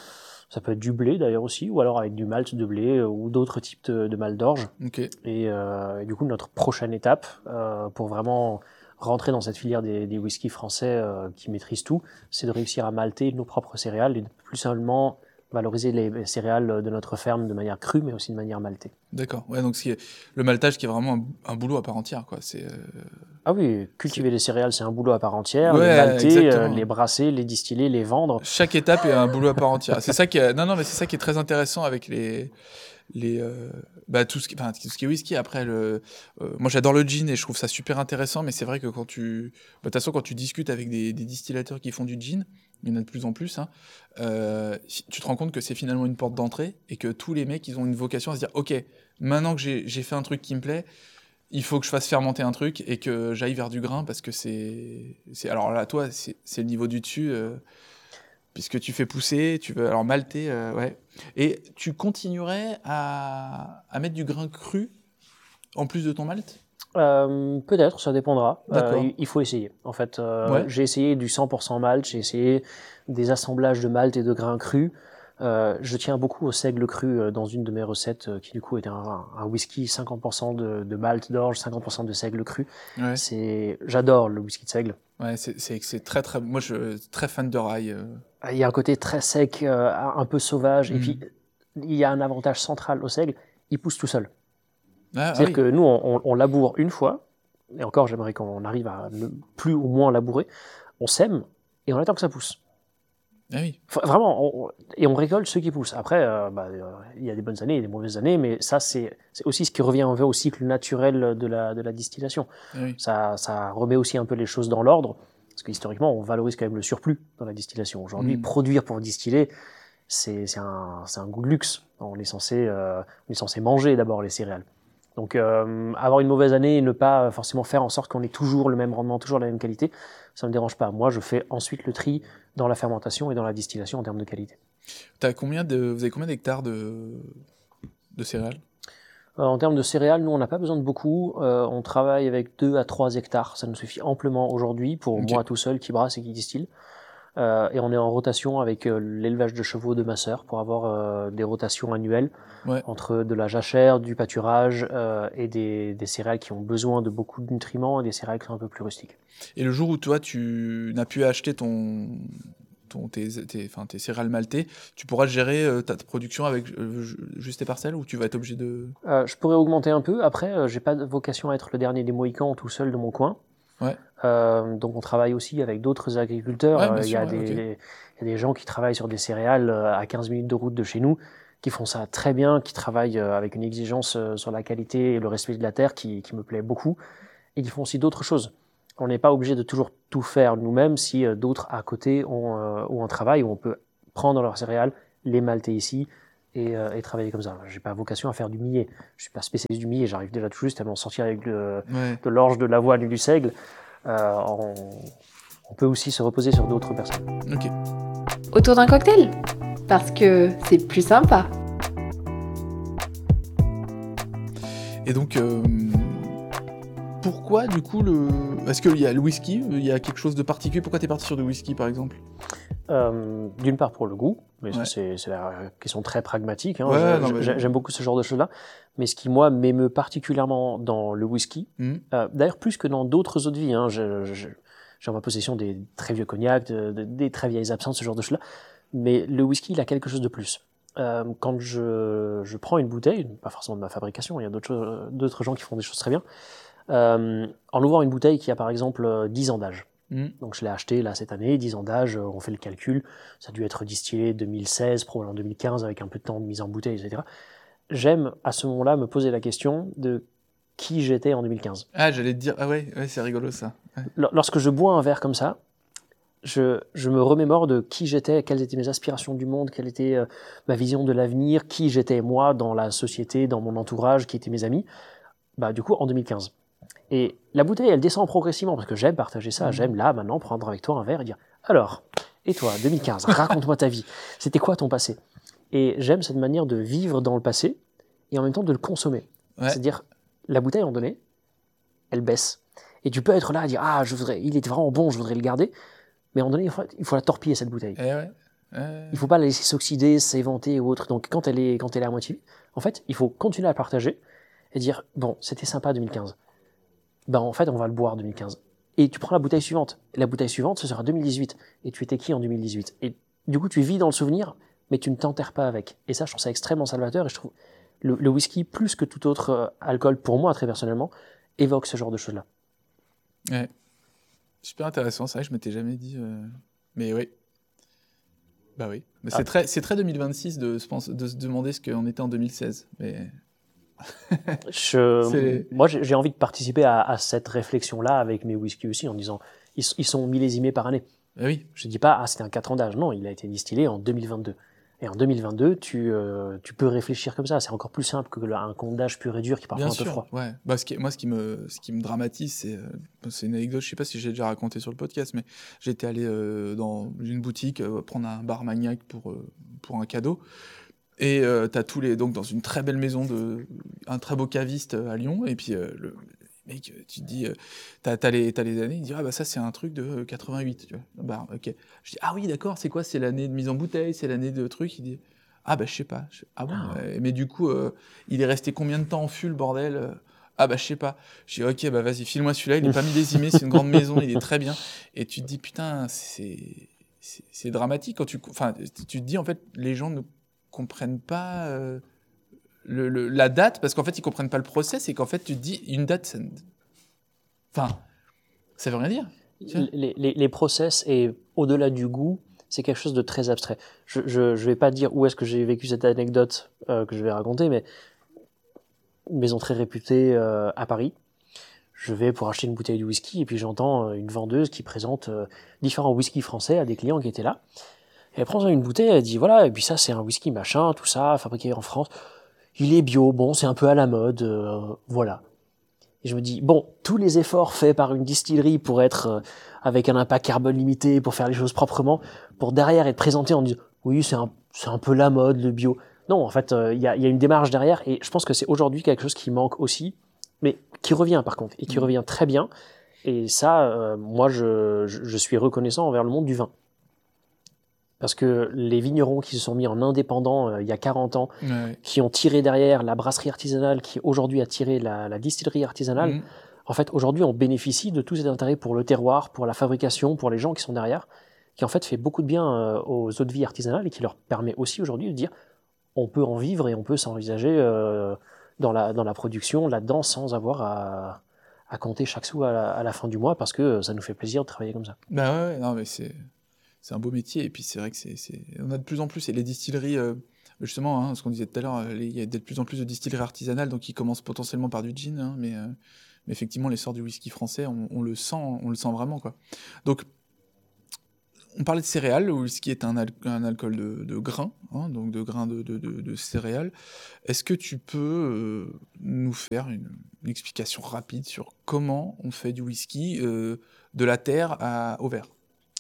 ça peut être du blé d'ailleurs aussi, ou alors avec du malt de blé euh, ou d'autres types de, de malt d'orge. Okay. Et, euh, et du coup, notre prochaine étape euh, pour vraiment rentrer dans cette filière des, des whiskies français euh, qui maîtrisent tout, c'est de réussir à malter nos propres céréales et de plus seulement valoriser les céréales de notre ferme de manière crue, mais aussi de manière maltée. D'accord. Ouais, donc c'est le maltage qui est vraiment un, un boulot à part entière, quoi. C'est. Euh... Ah oui, cultiver c'est... les céréales, c'est un boulot à part entière. Ouais, les malter, euh, les brasser, les distiller, les vendre. Chaque étape est un boulot à part entière. C'est ça qui est. Non, non, mais c'est ça qui est très intéressant avec les. les euh, bah tout ce qui enfin tout ce qui est whisky après le euh, moi j'adore le gin et je trouve ça super intéressant, mais c'est vrai que quand tu bah, de toute façon quand tu discutes avec des, des distillateurs qui font du gin, il y en a de plus en plus hein, euh, tu te rends compte que c'est finalement une porte d'entrée et que tous les mecs ils ont une vocation à se dire ok, maintenant que j'ai, j'ai fait un truc qui me plaît, il faut que je fasse fermenter un truc et que j'aille vers du grain parce que c'est c'est alors là toi c'est c'est le niveau du dessus euh, puisque tu fais pousser, tu veux alors malter, euh, ouais. Et tu continuerais à, à mettre du grain cru en plus de ton malt ? euh, Peut-être, ça dépendra. Euh, il, il faut essayer. En fait, euh, ouais. j'ai essayé du cent pour cent malt, j'ai essayé des assemblages de malt et de grains crus. Euh, je tiens beaucoup au seigle cru dans une de mes recettes, qui du coup était un, un whisky cinquante pour cent de, de malt d'orge, cinquante pour cent de seigle cru. Ouais. C'est, j'adore le whisky de seigle. Ouais, c'est, c'est, c'est très très. Moi, je suis très fan de rye. Euh... Il y a un côté très sec, euh, un peu sauvage, mmh. et puis il y a un avantage central au seigle, il pousse tout seul. Ah, C'est-à-dire ah oui. que nous, on, on laboure une fois, et encore, j'aimerais qu'on arrive à ne plus ou moins labourer, on sème, et on attend que ça pousse. Ah oui. Enfin, vraiment, on, et on récolte ceux qui poussent. Après, euh, bah, euh, il y a des bonnes années et des mauvaises années, mais ça, c'est, c'est aussi ce qui revient un peu au cycle naturel de la, de la distillation. Ah oui. Ça, ça remet aussi un peu les choses dans l'ordre, parce que historiquement, on valorise quand même le surplus dans la distillation. Aujourd'hui, mmh. produire pour distiller, c'est, c'est, un, c'est un goût de luxe. On est censé, euh, on est censé manger d'abord les céréales. Donc, euh, avoir une mauvaise année et ne pas forcément faire en sorte qu'on ait toujours le même rendement, toujours la même qualité, ça ne me dérange pas. Moi, je fais ensuite le tri dans la fermentation et dans la distillation en termes de qualité. T'as combien de, vous avez combien d'hectares de, de céréales ? euh, En termes de céréales, nous, on n'a pas besoin de beaucoup. Euh, on travaille avec deux à trois hectares. Ça nous suffit amplement aujourd'hui pour okay. moi tout seul qui brasse et qui distille. Euh, et on est en rotation avec euh, l'élevage de chevaux de ma sœur pour avoir euh, des rotations annuelles ouais. entre de la jachère, du pâturage euh, et des, des céréales qui ont besoin de beaucoup de nutriments et des céréales qui sont un peu plus rustiques. Et le jour où toi tu n'as pu acheter ton, ton, tes, tes, enfin, tes céréales maltées, tu pourras gérer euh, ta production avec euh, juste tes parcelles ou tu vas être obligé de... euh, Je pourrais augmenter un peu. Après, euh, j'ai pas de vocation à être le dernier des Mohicans tout seul de mon coin. Ouais. Euh, donc on travaille aussi avec d'autres agriculteurs. Il ouais, euh, y, ouais, okay. y a des gens qui travaillent sur des céréales euh, à quinze minutes de route de chez nous, qui font ça très bien, qui travaillent euh, avec une exigence euh, sur la qualité et le respect de la terre qui, qui me plaît beaucoup, et qui font aussi d'autres choses. On n'est pas obligé de toujours tout faire nous-mêmes si euh, d'autres à côté ont, euh, ont un travail où on peut prendre leurs céréales, les malter ici et, euh, et travailler comme ça. J'ai pas vocation à faire du millet. Je suis pas spécialiste du millet. J'arrive déjà tout juste à m'en sortir avec le, ouais. de l'orge, de l'avoine et du seigle. Euh, on, on peut aussi se reposer sur d'autres personnes. Ok. Autour d'un cocktail, parce que c'est plus sympa. Et donc, euh, pourquoi du coup le... Est-ce qu'il y a le whisky, il y a quelque chose de particulier ? Pourquoi t'es parti sur du whisky par exemple ? Euh, d'une part pour le goût, mais ouais. ça c'est, c'est la question très pragmatique. Hein. Ouais, je, non, je, j'aime beaucoup ce genre de choses-là. Mais ce qui moi m'émeut particulièrement dans le whisky, mmh. euh, d'ailleurs plus que dans d'autres eaux de vie, hein, je, je, j'ai en ma possession des très vieux cognacs, de, de, des très vieilles absinthes, ce genre de choses-là. Mais le whisky, il a quelque chose de plus. Euh, quand je, je prends une bouteille, pas forcément de ma fabrication, il y a d'autres, choses, d'autres gens qui font des choses très bien, euh, en ouvrant une bouteille qui a par exemple dix ans d'âge. Mmh. Donc je l'ai acheté là cette année, dix ans d'âge, on fait le calcul, ça a dû être distillé deux mille seize, probablement deux mille quinze, avec un peu de temps de mise en bouteille, et cetera. J'aime à ce moment-là me poser la question de qui j'étais en deux mille quinze. Ah, j'allais te dire, ah ouais, ouais c'est rigolo ça. Ouais. Lorsque je bois un verre comme ça, Je, je me remémore de qui j'étais, quelles étaient mes aspirations du monde, quelle était euh, ma vision de l'avenir, qui j'étais moi dans la société, dans mon entourage, qui étaient mes amis, bah, du coup en deux mille quinze. Et la bouteille, elle descend progressivement, parce que j'aime partager ça, mmh. j'aime là, maintenant, prendre avec toi un verre et dire « Alors, et toi, deux mille quinze, raconte-moi ta vie, c'était quoi ton passé ?» Et j'aime cette manière de vivre dans le passé, et en même temps de le consommer. Ouais. C'est-à-dire, la bouteille, en donné, elle baisse. Et tu peux être là à dire « Ah, je voudrais, il est vraiment bon, je voudrais le garder », mais à un moment donné, il faut, il faut la torpiller, cette bouteille. Eh ouais. Euh... Il ne faut pas la laisser s'oxyder, s'éventer ou autre. Donc, quand elle est, quand elle est à moitié, en fait, il faut continuer à la partager et dire, bon, c'était sympa deux mille quinze. Ben, en fait, on va le boire deux mille quinze. Et tu prends la bouteille suivante. Et la bouteille suivante, ce sera deux mille dix-huit. Et tu étais qui en deux mille dix-huit? Et du coup, tu vis dans le souvenir, mais tu ne t'enterres pas avec. Et ça, je trouve ça extrêmement salvateur. Et je trouve le, le whisky, plus que tout autre euh, alcool, pour moi, très personnellement, évoque ce genre de choses-là. Ouais. Super intéressant, c'est vrai que je m'étais jamais dit... Euh... Mais oui. Bah oui. Mais ah. c'est, très, c'est très deux mille vingt-six de se, pense, de se demander ce qu'on était en deux mille seize. Mais... je, moi, j'ai envie de participer à, à cette réflexion-là avec mes whiskies aussi, en disant ils, ils sont millésimés par année. Bah oui. Je ne dis pas, ah, c'était un quatre ans d'âge. Non, il a été distillé en deux mille vingt-deux. Et en deux mille vingt-deux, tu, euh, tu peux réfléchir comme ça. C'est encore plus simple qu'un compte d'âge pur et dur qui est parfois Bien un sûr, peu froid. Ouais. Bah, ce qui, moi, ce qui, me, ce qui me dramatise, c'est, euh, c'est une anecdote, je ne sais pas si j'ai déjà raconté sur le podcast, mais j'étais allé euh, dans une boutique euh, prendre un bar Magnac pour, euh, pour un cadeau. Et euh, tu as tous les. Donc, dans une très belle maison, de, un très beau caviste à Lyon. Et puis, euh, le mec, tu te dis, euh, t'as, t'as, les, t'as les années, il dit, ah bah ça, c'est un truc de quatre-vingt-huit. Tu vois. Bah, ok. Je dis, ah oui, d'accord, c'est quoi? C'est l'année de mise en bouteille, c'est l'année de truc. Il dit, ah bah je sais pas. Je... Ah bon ah. Euh, mais du coup, euh, il est resté combien de temps en fût, le bordel? Ah bah je sais pas. Je dis, ok, bah vas-y, file-moi celui-là, il est pas millésimé, c'est une grande maison, il est très bien. Et tu te dis, putain, c'est, c'est, c'est dramatique quand tu. Enfin, tu te dis, en fait, les gens ne comprennent pas euh, le, le, la date, parce qu'en fait, ils comprennent pas le process, et qu'en fait, tu te dis, une date, ça... Enfin, ça veut rien dire. Les, les, les process, et au-delà du goût, c'est quelque chose de très abstrait. Je ne vais pas dire où est-ce que j'ai vécu cette anecdote euh, que je vais raconter, mais une maison très réputée euh, à Paris. Je vais pour acheter une bouteille de whisky, et puis j'entends une vendeuse qui présente euh, différents whiskies français à des clients qui étaient là. Et elle prend une bouteille, elle dit voilà, et puis ça c'est un whisky machin, tout ça, fabriqué en France. Il est bio, bon, c'est un peu à la mode, euh, voilà. Et je me dis, bon, tous les efforts faits par une distillerie pour être euh, avec un impact carbone limité, pour faire les choses proprement, pour derrière être présenté en disant, oui, c'est un, c'est un peu la mode, le bio. Non, en fait, il euh, y, a, y a une démarche derrière, et je pense que c'est aujourd'hui quelque chose qui manque aussi, mais qui revient par contre, et qui mmh. revient très bien. Et ça, euh, moi, je, je, je suis reconnaissant envers le monde du vin. Parce que les vignerons qui se sont mis en indépendants euh, il y a quarante ans, ouais. qui ont tiré derrière la brasserie artisanale, qui aujourd'hui a tiré la, la distillerie artisanale, mmh. en fait, aujourd'hui, on bénéficie de tout cet intérêt pour le terroir, pour la fabrication, pour les gens qui sont derrière, qui en fait fait beaucoup de bien euh, aux eaux de vie artisanales et qui leur permet aussi aujourd'hui de dire on peut en vivre et on peut s'envisager euh, dans, la, dans la production, là-dedans, sans avoir à, à compter chaque sou à la, à la fin du mois, parce que ça nous fait plaisir de travailler comme ça. Bah ouais, non mais c'est... C'est un beau métier, et puis c'est vrai que c'est, c'est... on a de plus en plus, et les distilleries, euh, justement, hein, ce qu'on disait tout à l'heure, il y a de plus en plus de distilleries artisanales, donc qui commencent potentiellement par du gin, hein, mais, euh, mais effectivement, l'essor du whisky français, on, on le sent, on le sent vraiment, quoi. Donc, on parlait de céréales, le whisky est un, al- un alcool de, de grains, hein, donc de grains de, de, de, de céréales. Est-ce que tu peux euh, nous faire une, une explication rapide sur comment on fait du whisky euh, de la terre à, au verre?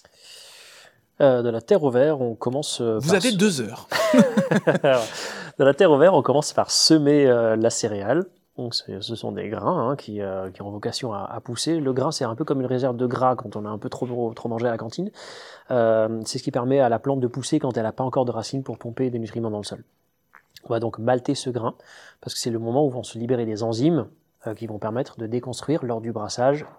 Euh, de la terre au verre, on commence. Euh, Vous avez se... deux heures. De la terre au verre, on commence par semer euh, la céréale. Donc, c'est, ce sont des grains hein, qui, euh, qui ont vocation à, à pousser. Le grain, c'est un peu comme une réserve de gras quand on a un peu trop, trop mangé à la cantine. Euh, c'est ce qui permet à la plante de pousser quand elle n'a pas encore de racines pour pomper des nutriments dans le sol. On va donc malter ce grain parce que c'est le moment où vont se libérer des enzymes euh, qui vont permettre de déconstruire lors du brassage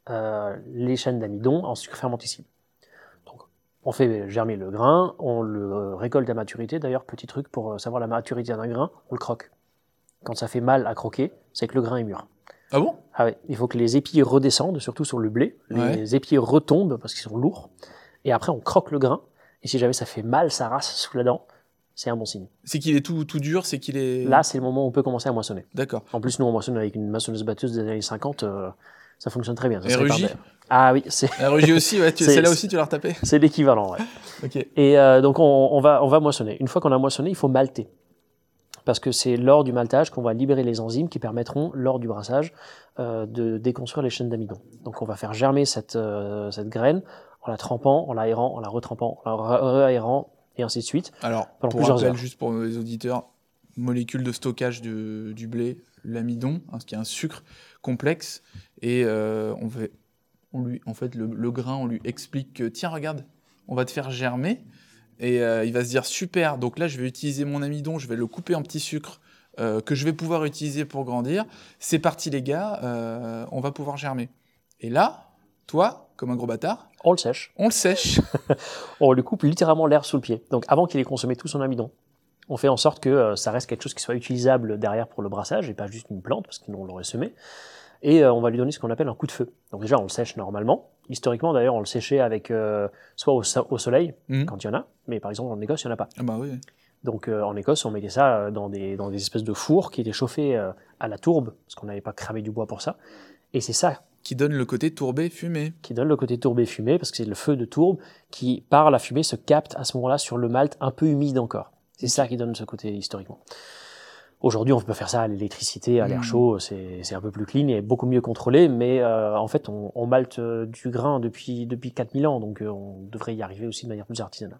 euh, les chaînes d'amidon en sucre fermentescible. Donc, on fait germer le grain, on le récolte à maturité. D'ailleurs, petit truc pour savoir la maturité d'un grain, on le croque. Quand ça fait mal à croquer, c'est que le grain est mûr. Ah bon? Ah ouais, il faut que les épis redescendent, surtout sur le blé. Les Ouais. épis retombent parce qu'ils sont lourds. Et après, on croque le grain. Et si jamais ça fait mal, ça rasse sous la dent, c'est un bon signe. C'est qu'il est tout, tout dur, c'est qu'il est... Là, c'est le moment où on peut commencer à moissonner. D'accord. En plus, nous, on moissonne avec une moissonneuse-batteuse des années cinquante. Euh, ça fonctionne très bien. Ça Et se répare Rugy? bien. Ah oui, c'est, La Rugy aussi, ouais, tu... C'est- celle-là aussi, tu l'as retapé? c'est l'équivalent. Ouais. Ok. Et euh, donc, on, on, va, on va moissonner. Une fois qu'on a moissonné, il faut malter. Parce que c'est lors du maltage qu'on va libérer les enzymes qui permettront, lors du brassage, euh, de déconstruire les chaînes d'amidon. Donc on va faire germer cette, euh, cette graine en la trempant, en l'aérant, en la retrempant, en la réaérant, et ainsi de suite. Alors, Pendant pour plusieurs rappel, heures. juste pour les auditeurs, molécule de stockage du, du blé, l'amidon, hein, ce qui est un sucre complexe, et euh, on fait, on lui, en fait, le, le grain, on lui explique que, tiens, regarde, on va te faire germer, et euh, il va se dire, super, donc là, je vais utiliser mon amidon, je vais le couper en petits sucres, euh, que je vais pouvoir utiliser pour grandir. C'est parti, les gars, euh, on va pouvoir germer. Et là, toi, comme un gros bâtard, On le sèche. on le sèche. On lui coupe littéralement l'air sous le pied. Donc avant qu'il ait consommé tout son amidon, on fait en sorte que euh, ça reste quelque chose qui soit utilisable derrière pour le brassage et pas juste une plante, parce que sinon on l'aurait semé. Et euh, on va lui donner ce qu'on appelle un coup de feu. Donc déjà, on le sèche normalement. Historiquement, d'ailleurs, on le séchait avec euh, soit au, so- au soleil, Mhm. quand il y en a, mais par exemple en Écosse, il n'y en a pas. Ah bah oui. Donc euh, en Écosse, on mettait ça euh, dans des, dans des espèces de fours qui étaient chauffés euh, à la tourbe, parce qu'on n'avait pas cramé du bois pour ça. Et c'est ça Qui donne le côté tourbé, fumé. qui donne le côté tourbé fumé, parce que c'est le feu de tourbe qui, par la fumée, se capte à ce moment-là sur le malt un peu humide encore. C'est ça qui donne ce côté historiquement. Aujourd'hui, on peut faire ça à l'électricité, à l'air Mmh. chaud, c'est c'est un peu plus clean et beaucoup mieux contrôlé, mais euh, en fait, on, on malte euh, du grain depuis, depuis quatre mille ans, donc euh, on devrait y arriver aussi de manière plus artisanale.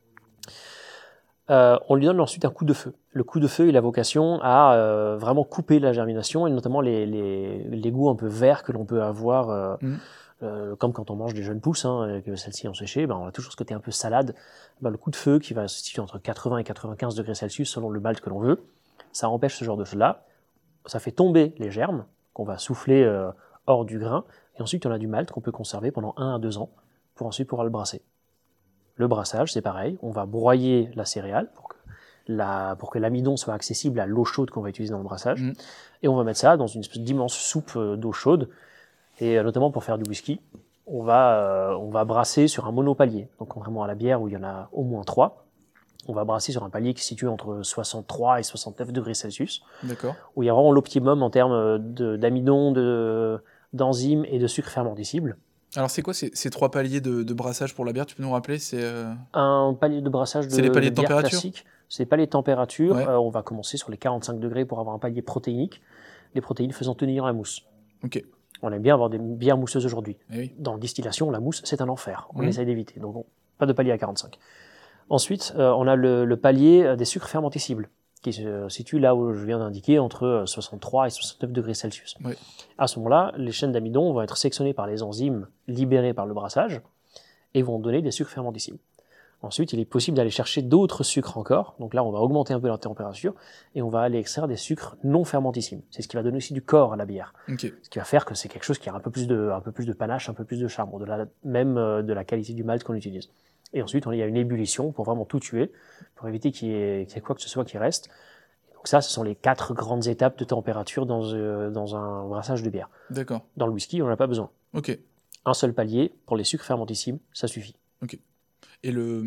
Euh, on lui donne ensuite un coup de feu. Le coup de feu, il a vocation à euh, vraiment couper la germination et notamment les, les, les goûts un peu verts que l'on peut avoir, euh, Mm. euh, comme quand on mange des jeunes pousses, hein, et que celles-ci ont séché, ben on a toujours ce côté un peu salade. Ben, le coup de feu qui va se situer entre quatre-vingts et quatre-vingt-quinze degrés Celsius selon le malt que l'on veut, ça empêche ce genre de choses-là. Ça fait tomber les germes qu'on va souffler euh, hors du grain et ensuite on a du malt qu'on peut conserver pendant un à deux ans pour ensuite pouvoir le brasser. Le brassage, c'est pareil, on va broyer la céréale pour que, la, pour que l'amidon soit accessible à l'eau chaude qu'on va utiliser dans le brassage, Mm. et on va mettre ça dans une espèce d'immense soupe euh, d'eau chaude, et euh, notamment pour faire du whisky, on va, euh, on va brasser sur un monopalier, donc contrairement à la bière où il y en a au moins trois, on va brasser sur un palier qui se situe entre soixante-trois et soixante-neuf degrés Celsius, D'accord. où il y a vraiment l'optimum en termes de- d'amidon, de, d'enzymes et de sucre fermentescible. Alors, c'est quoi ces, ces trois paliers de, de brassage pour la bière? Tu peux nous rappeler? C'est euh, Un palier de brassage de, C'est les paliers de bière température classique. C'est les paliers de température. Ouais. Euh, on va commencer sur les quarante-cinq degrés pour avoir un palier protéinique. Les protéines faisant tenir la mousse. Ok. On aime bien avoir des bières mousseuses aujourd'hui. Eh oui. Dans la distillation, la mousse, c'est un enfer. On Mhm. essaye d'éviter. Donc, on- pas de palier à quarante-cinq. Ensuite, euh, on a le, le palier euh, des sucres fermentescibles, qui se situe là où je viens d'indiquer, entre euh, soixante-trois et soixante-neuf degrés Celsius. Ouais. À ce moment-là, les chaînes d'amidon vont être sectionnées par les enzymes libérées par le brassage et vont donner des sucres fermentescibles. Ensuite, il est possible d'aller chercher d'autres sucres encore. Donc là, on va augmenter un peu la température et on va aller extraire des sucres non fermentescibles. C'est ce qui va donner aussi du corps à la bière. Ok. Ce qui va faire que c'est quelque chose qui a un peu plus de, un peu plus de panache, un peu plus de charme, au-delà même euh, de la qualité du malt qu'on utilise. Et ensuite, on- il y a une ébullition pour vraiment tout tuer, pour éviter qu'il y ait, qu'il y ait quoi que ce soit qui reste. Donc ça, ce sont les quatre grandes étapes de température dans, euh, dans un brassage de bière. D'accord. Dans le whisky, on n'en a pas besoin. Ok. Un seul palier pour les sucres fermentescibles, ça suffit. Et le,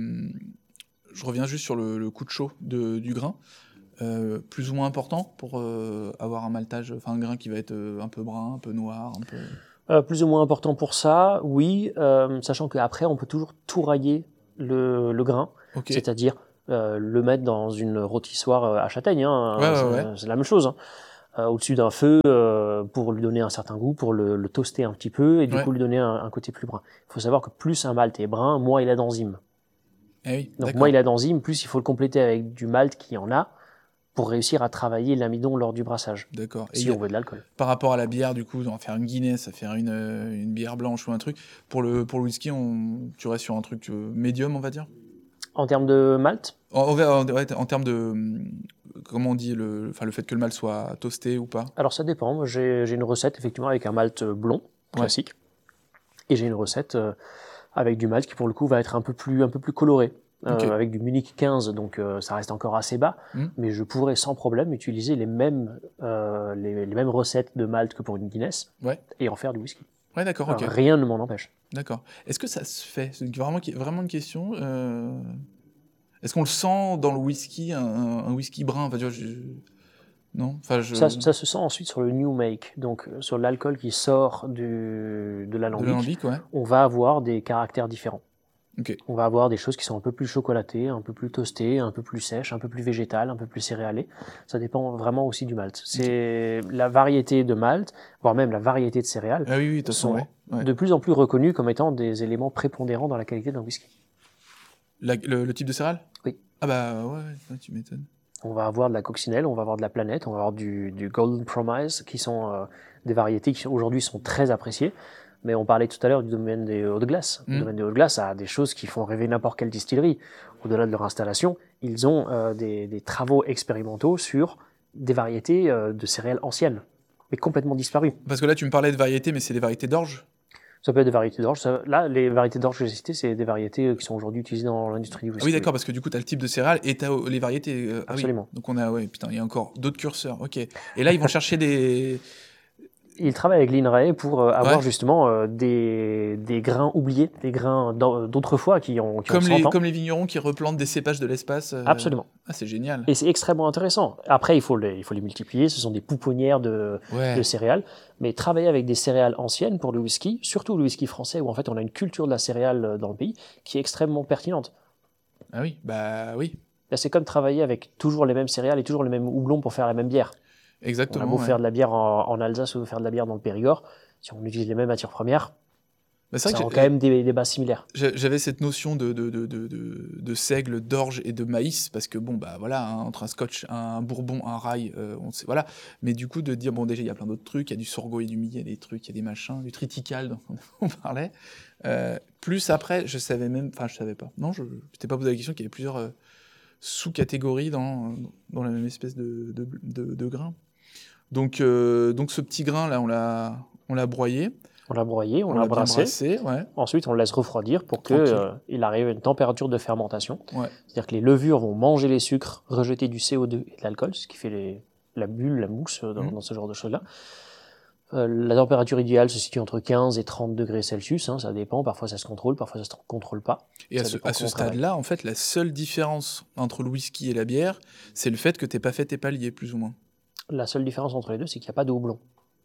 je reviens juste sur le, le coup de chaud de, du grain, euh, plus ou moins important pour euh, avoir un maltage, enfin un grain qui va être euh, un peu brun, un peu noir, un peu. Euh, plus ou moins important pour ça, oui, euh, sachant qu'après, on peut toujours tourrailler le, le grain, Ok. c'est-à-dire euh, le mettre dans une rôtissoire euh, à châtaigne, hein, Ouais, ouais, c'est, ouais. c'est la même chose, hein. Euh, au-dessus d'un feu euh, pour lui donner un certain goût, pour le, le toaster un petit peu et du Ouais. coup lui donner un, un côté plus brun. Il faut savoir que plus un malt est brun, moins il a d'enzymes. Eh oui. Donc d'accord. moins il a d'enzymes, plus il faut le compléter avec du malt qui en a pour réussir à travailler l'amidon lors du brassage, D'accord. Et si y a- on veut de l'alcool. par rapport à la bière, du coup, on va faire une Guinness, à faire une, euh, une bière blanche ou un truc. Pour le, pour le whisky, on, tu restes sur un truc euh, médium, on va dire. En termes de malt, En, en, en- ouais, en termes de, hum, comment on dit, le, enfin, le fait que le malt soit toasté ou pas. alors ça dépend. Moi, J'ai, j'ai une recette effectivement avec un malt blond, classique. Et j'ai une recette euh, avec du malt qui pour le coup va être un peu plus, un peu plus coloré. Euh, Ok. avec du Munich quinze, donc euh, ça reste encore assez bas, Mm. mais je pourrais sans problème utiliser les mêmes, euh, les, les mêmes recettes de malt que pour une Guinness Ouais. et en faire du whisky. Ouais, d'accord, Alors, ok. rien ne m'en empêche. D'accord. Est-ce que ça se fait? C'est vraiment, vraiment une question. euh, Est-ce qu'on le sent dans le whisky, un, un whisky brun? Enfin, tu vois, je... Non, enfin, je... Ça, ça se sent ensuite sur le new make, donc euh, sur l'alcool qui sort du, de de l'alambic. l'alambic, ouais. On va avoir des caractères différents. Ok. On va avoir des choses qui sont un peu plus chocolatées, un peu plus toastées, un peu plus sèches, un peu plus végétales, un peu plus céréalées. Ça dépend vraiment aussi du malt. C'est la variété de malt, voire même la variété de céréales, Ah oui, oui, de toute façon, sont ouais. ouais. de plus en plus reconnus comme étant des éléments prépondérants dans la qualité d'un whisky. La- le, le type de céréales? Oui. Ah bah ouais, ouais, ouais, tu m'étonnes. On va avoir de la coccinelle, on va avoir de la planète, on va avoir du, du Golden Promise, qui sont euh, des variétés qui aujourd'hui sont très appréciées. Mais on parlait tout à l'heure du domaine des hauts de glace. Mm. Le domaine des hauts de glace a des choses qui font rêver n'importe quelle distillerie. Au-delà de leur installation, ils ont euh, des, des travaux expérimentaux sur des variétés euh, de céréales anciennes, mais complètement disparues. Parce que là, tu me parlais de variétés, mais c'est des variétés d'orge? Ça peut être des variétés d'orge. Ça- Là, les variétés d'orge que j'ai citées, c'est des variétés euh, qui sont aujourd'hui utilisées dans l'industrie du whisky. Ah oui, d'accord, parce que du coup, tu as le type de céréales et tu as les variétés. euh, ah oui. Absolument. Donc on a, ouais, putain, il y a encore d'autres curseurs. Ok. Et là, ils vont chercher des. Ils travaillent avec l'INRAE pour euh, avoir Ouais. justement euh, des, des grains oubliés, des grains d'au- d'autrefois qui ont, qui ont Comme cent les, ans. comme les vignerons qui replantent des cépages de l'espace. euh, Absolument. Ah, c'est génial. Et c'est extrêmement intéressant. Après, il faut les, il faut les multiplier. Ce sont des pouponnières de, Ouais. de céréales. Mais travailler avec des céréales anciennes pour le whisky, surtout le whisky français, où en fait on a une culture de la céréale euh, dans le pays qui est extrêmement pertinente. Ah oui, bah oui, Là, c'est comme travailler avec toujours les mêmes céréales et toujours les mêmes houblons pour faire la même bière. On a exactement. beau ouais. faire de la bière en, en Alsace ou faire de la bière dans le Périgord, si on utilise les mêmes matières premières, Bah, c'est ça vrai a que quand même des, des bases similaires. j'ai- j'avais cette notion de, de, de, de, de, de seigle, d'orge et de maïs, parce que bon, bah voilà, hein, entre un scotch, un bourbon, un rye, euh, on sait, voilà. Mais du coup, de dire, bon, déjà, il y a plein d'autres trucs, il y a du sorgho et du millet, il y a des trucs, il y a des machins, du triticale, dont on parlait. Euh, plus après, je savais même, enfin, je savais pas. Non, je ne t'ai pas posé la question qu'il y avait plusieurs euh, sous-catégories dans, dans la même espèce de, de, de, de grain. Donc, euh, donc, ce petit grain, là, on l'a, on l'a broyé, On l'a broyé, on, on l'a l'a bien brassé. brassé, ouais. Ensuite, on le laisse refroidir pour Tranquille. qu'il arrive à une température de fermentation. Ouais. C'est-à-dire que les levures vont manger les sucres, rejeter du C O deux et de l'alcool, ce qui fait les, la bulle, la mousse euh, dans, Mhm. dans ce genre de choses-là. Euh, la température idéale se situe entre quinze et trente degrés Celsius, hein, ça dépend, parfois ça se contrôle, parfois ça se contrôle pas. Et à Ça ce, dépend à ce comment on travaille. stade-là, en fait, la seule différence entre le whisky et la bière, c'est le fait que t'aies pas fait tes paliers, plus ou moins. La seule différence entre les deux, c'est qu'il n'y a pas de houblon.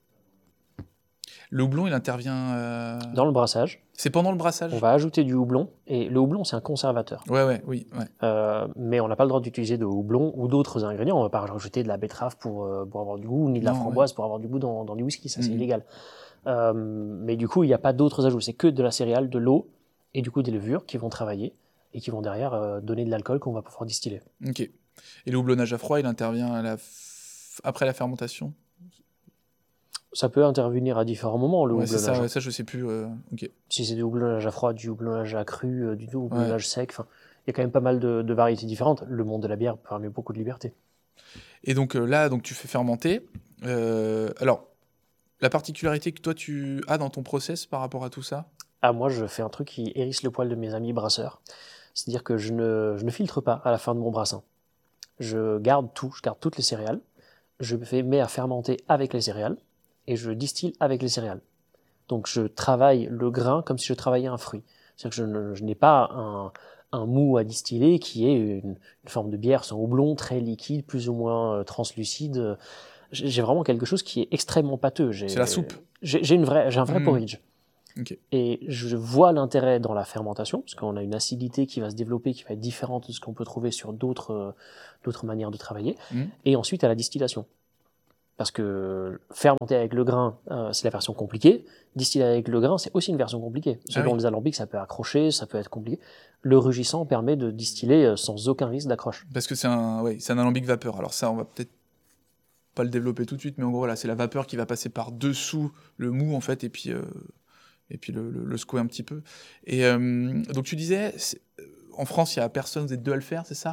Le houblon, il intervient... euh, Dans le brassage, C'est pendant le brassage? on va ajouter du houblon, et le houblon c'est un conservateur. Ouais, ouais, oui, ouais. Euh, mais on n'a pas le droit d'utiliser de houblon ou d'autres ingrédients. On ne va pas rajouter de la betterave pour, euh, pour avoir du goût, ni de la Non, framboise pour avoir du goût dans, dans du whisky, ça c'est Mhm. illégal. Euh, mais du coup, il n'y a pas d'autres ajouts, c'est que de la céréale, de l'eau et du coup des levures qui vont travailler et qui vont derrière euh, donner de l'alcool qu'on va pouvoir distiller. Ok. Et le houblonnage à froid, il intervient à la f- après la fermentation? Ça peut intervenir à différents moments, le Ouais, c'est houblonnage. ça, ouais, ça je sais plus. euh, Ok. Si c'est du houblonnage à froid, du houblonnage à cru, euh, du houblonnage sec, enfin, il y a quand même pas mal de, de variétés différentes. Le monde de la bière permet beaucoup de liberté. Et donc euh, là, donc tu fais fermenter. Euh, alors, la particularité que toi tu as dans ton process par rapport à tout ça? Ah, moi, je fais un truc qui hérisse le poil de mes amis brasseurs. C'est-à-dire que je ne, je ne filtre pas à la fin de mon brassin. Je garde tout, je garde toutes les céréales. Je fais, mets à fermenter avec les céréales et je distille avec les céréales. Donc, je travaille le grain comme si je travaillais un fruit. C'est-à-dire que je, ne- je n'ai pas un, un mou à distiller qui est une, une forme de bière sans houblon, très liquide, plus ou moins euh, translucide. J'ai j'ai vraiment quelque chose qui est extrêmement pâteux. J'ai- C'est la soupe. J'ai j'ai une vraie, j'ai un vrai Mmh. porridge. Ok. Et je vois l'intérêt dans la fermentation, parce qu'on a une acidité qui va se développer, qui va être différente de ce qu'on peut trouver sur d'autres euh, d'autres manières de travailler. Mm. Et ensuite à la distillation. Parce que fermenter avec le grain, euh, c'est la version compliquée. Distiller avec le grain, c'est aussi une version compliquée. Selon Ah oui. les alambics, ça peut accrocher, ça peut être compliqué. Le rugissant permet de distiller euh, sans aucun risque d'accroche. Parce que c'est un, ouais, c'est un alambic vapeur. Alors ça, on va peut-être pas le développer tout de suite, mais en gros, là, c'est la vapeur qui va passer par dessous le mou, en fait, et puis, euh, et puis le, le, le secouer un petit peu. Et euh, donc tu disais, c'est- en France, il y a personne, vous êtes deux à le faire, c'est ça?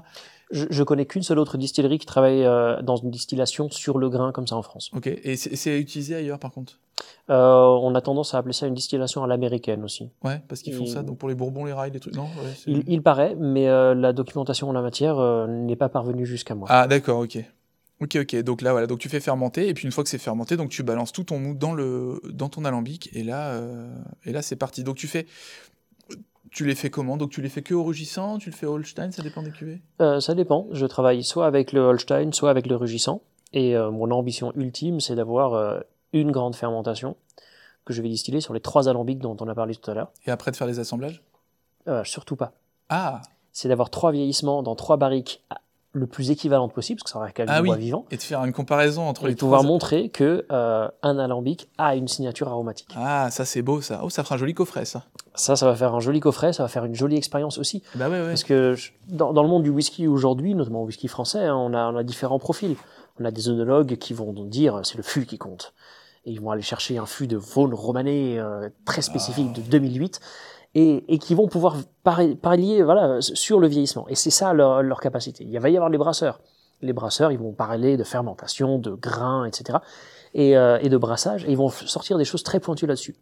Je, je connais qu'une seule autre distillerie qui travaille euh, dans une distillation sur le grain comme ça en France. Ok, et c'est, c'est utilisé ailleurs par contre? Euh, on a tendance à appeler ça une distillation à l'américaine aussi. Ouais, parce qu'ils font Et- ça donc pour les bourbons, les rails, les trucs. Non ouais, c'est- Il, il paraît, mais euh, la documentation en la matière euh, n'est pas parvenue jusqu'à moi. Ah d'accord, ok. Ok, ok. Donc là, voilà, donc tu fais fermenter, et puis une fois que c'est fermenté, donc tu balances tout ton mou dans le dans ton alambic, et là, euh, et là c'est parti. Donc tu fais, tu les fais comment? Donc tu les fais que au rugissant, tu le fais au Holstein, ça dépend des cuvées. Euh, ça dépend. Je travaille soit avec le Holstein, soit avec le rugissant. Et euh, mon ambition ultime, c'est d'avoir euh, une grande fermentation que je vais distiller sur les trois alambics dont on a parlé tout à l'heure. Et après de faire les assemblages. Euh, surtout pas. Ah, C'est d'avoir trois vieillissements dans trois barriques ah, le plus équivalentes possible, parce que ça reste quand même Ah du bois oui. vivant, et de faire une comparaison entre et les de pouvoir trois. montrer que euh, un alambic a une signature aromatique. Ah, ça c'est beau ça. Oh, ça fera un joli coffret ça. Ça, ça va faire un joli coffret, ça va faire une jolie expérience aussi. Bah ouais, ouais. Parce que je- dans, dans le monde du whisky aujourd'hui, notamment au whisky français, hein, on, a, on a différents profils. On a des œnologues qui vont donc dire c'est le fût qui compte. Et ils vont aller chercher un fût de Vaughan Romanée euh, très spécifique de deux mille huit et, et qui vont pouvoir pari- parier voilà, sur le vieillissement. Et c'est ça leur, leur capacité. Il va y avoir les brasseurs. Les brasseurs, ils vont parler de fermentation, de grains, et cetera. Et, euh, et de brassage, et ils vont f- sortir des choses très pointues là-dessus.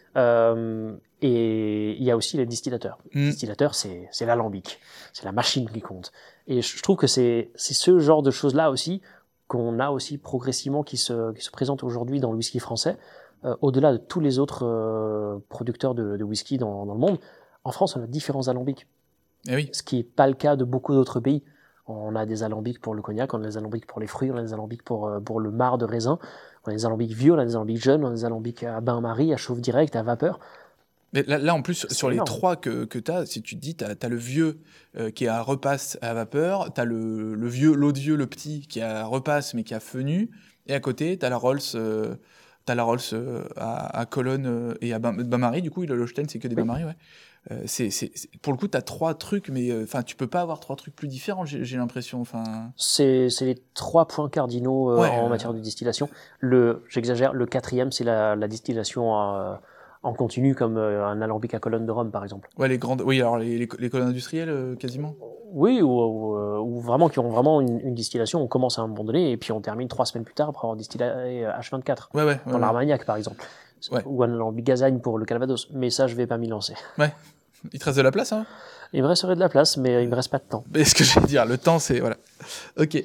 Euh, et il y a aussi les distillateurs. Mm. Les distillateurs, c'est, c'est l'alambic, c'est la machine qui compte. Et je, je trouve que c'est, c'est ce genre de choses-là aussi qu'on a aussi progressivement qui se, qui se présente aujourd'hui dans le whisky français, euh, au-delà de tous les autres euh, producteurs de, de whisky dans, dans le monde. En France, on a différents alambics, Eh oui. ce qui n'est pas le cas de beaucoup d'autres pays. On a des alambics pour le cognac, on a des alambics pour les fruits, on a des alambics pour, euh, pour le marc de raisin, on a des alambics vieux, on a des alambics jeunes, on a des alambics à bain-marie, à chauffe direct, à vapeur. Mais là, là, en plus, C'est sur les énorme. trois que, que tu as, si tu te dis, tu as le vieux euh, qui est à repasse à vapeur, tu as le, le vieux, l'odieux, le petit qui est à repasse mais qui a fenu, et à côté, tu as la Rolls, euh, t'as la Rolls euh, à, à Cologne euh, et à Bain- Bain-Marie, du coup, le Holstein, c'est que des Oui. Bain-Marie, ouais. Euh, c'est, c'est, c'est- pour le coup, tu as trois trucs, mais enfin, tu peux pas avoir trois trucs plus différents, j'ai, j'ai l'impression. Enfin, C'est, c'est les trois points cardinaux euh, Ouais, en euh. matière de distillation. Le, j'exagère, le quatrième, c'est la, la distillation euh, en continu, comme euh, un alambic à colonne de rhum, par exemple. ouais, les grandes, oui, alors les, les, les colonnes industrielles, euh, quasiment. Oui, ou, ou, euh, ou vraiment qui ont vraiment une, une distillation. On commence à un moment donné et puis on termine trois semaines plus tard après avoir distillé euh, H vingt-quatre. Ouais, ouais, ouais. Dans ouais. l'Armagnac, par exemple. Ouais. Ou un alambic Gazagne pour le Calvados. Mais ça, je vais pas m'y lancer. Il te reste de la place, hein? Il me resterait de la place, mais il me reste pas de temps. Mais ce que je vais dire, le temps, c'est voilà. Ok.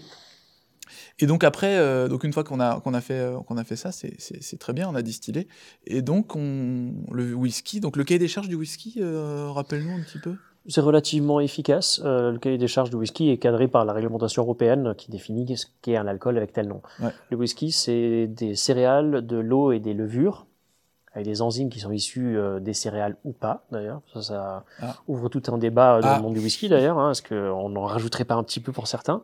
Et donc après, euh, donc une fois qu'on a qu'on a fait euh, qu'on a fait ça, c'est, c'est c'est très bien, on a distillé. Et donc on le whisky, donc le cahier des charges du whisky, euh, rappelle-nous un petit peu. C'est relativement efficace. Euh, le cahier des charges du whisky est cadré par la réglementation européenne qui définit ce qu'est un alcool avec tel nom. Ouais. Le whisky, c'est des céréales, de l'eau et des levures, avec des enzymes qui sont issues euh, des céréales ou pas, d'ailleurs. Ça, ça Ah. ouvre tout un débat dans Ah. le monde du whisky, d'ailleurs, hein, parce qu'on n'en rajouterait pas un petit peu pour certains.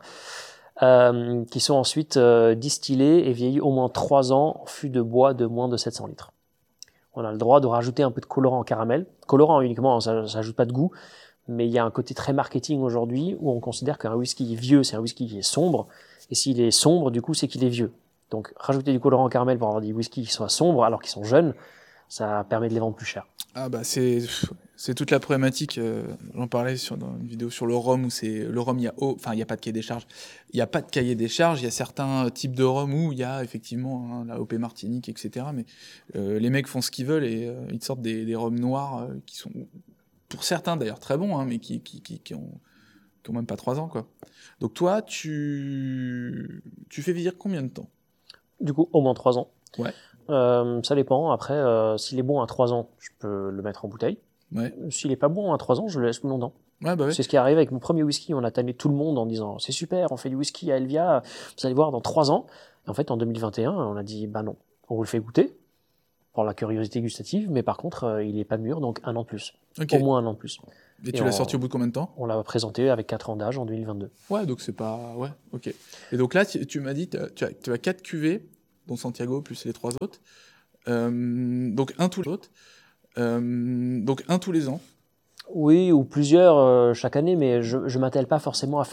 Euh, qui sont ensuite euh, distillés et vieillis au moins trois ans en fût de bois de moins de sept cents litres. On a le droit de rajouter un peu de colorant en caramel. Colorant uniquement, ça n'ajoute pas de goût, mais il y a un côté très marketing aujourd'hui où on considère qu'un whisky vieux, c'est un whisky qui est sombre, et s'il est sombre, du coup, c'est qu'il est vieux. Donc rajouter du colorant en caramel pour avoir des whiskies qui soient sombres alors qu'ils sont jeunes, ça permet de les vendre plus cher. Ah bah c'est c'est toute la problématique. Euh, j'en parlais sur dans une vidéo sur le rhum où c'est le rhum, il y a oh, enfin il y a pas de cahier des charges. Il y a pas de cahier des charges. Il y a certains types de rhum où il y a effectivement hein, la O P Martinique, et cetera. Mais euh, les mecs font ce qu'ils veulent et euh, ils te sortent des, des rhums noirs euh, qui sont pour certains d'ailleurs très bons, hein, mais qui qui, qui qui ont qui ont même pas trois ans quoi. Donc toi tu tu fais vieillir combien de temps? Du coup, au moins trois ans. Ouais. Euh, ça dépend. Après, euh, s'il est bon à trois ans, je peux le mettre en bouteille. Ouais. S'il est pas bon à trois ans, je le laisse plus longtemps. Ouais bah ouais. C'est ce qui est arrivé avec mon premier whisky. On a tanné tout le monde en disant c'est super, on fait du whisky à Elvia, vous allez voir dans trois ans. Et en fait, en deux mille vingt et un, on a dit bah non, on vous le fait goûter pour la curiosité gustative, mais par contre, euh, il est pas mûr, donc un an de plus, Ok. au moins un an de plus. Et tu Et l'as on- sorti au bout de combien de temps? On l'a présenté avec quatre ans d'âge en deux mille vingt-deux. Ouais, donc c'est pas... Ouais, ok. Et donc là, tu, tu m'as dit, t'as- tu as, tu as quatre cuvées, dont Santiago plus les trois autres. Euh, donc un tous les autres. Euh, donc un tous les ans. Oui, ou plusieurs euh, chaque année, mais je, je m'attelle pas forcément à faire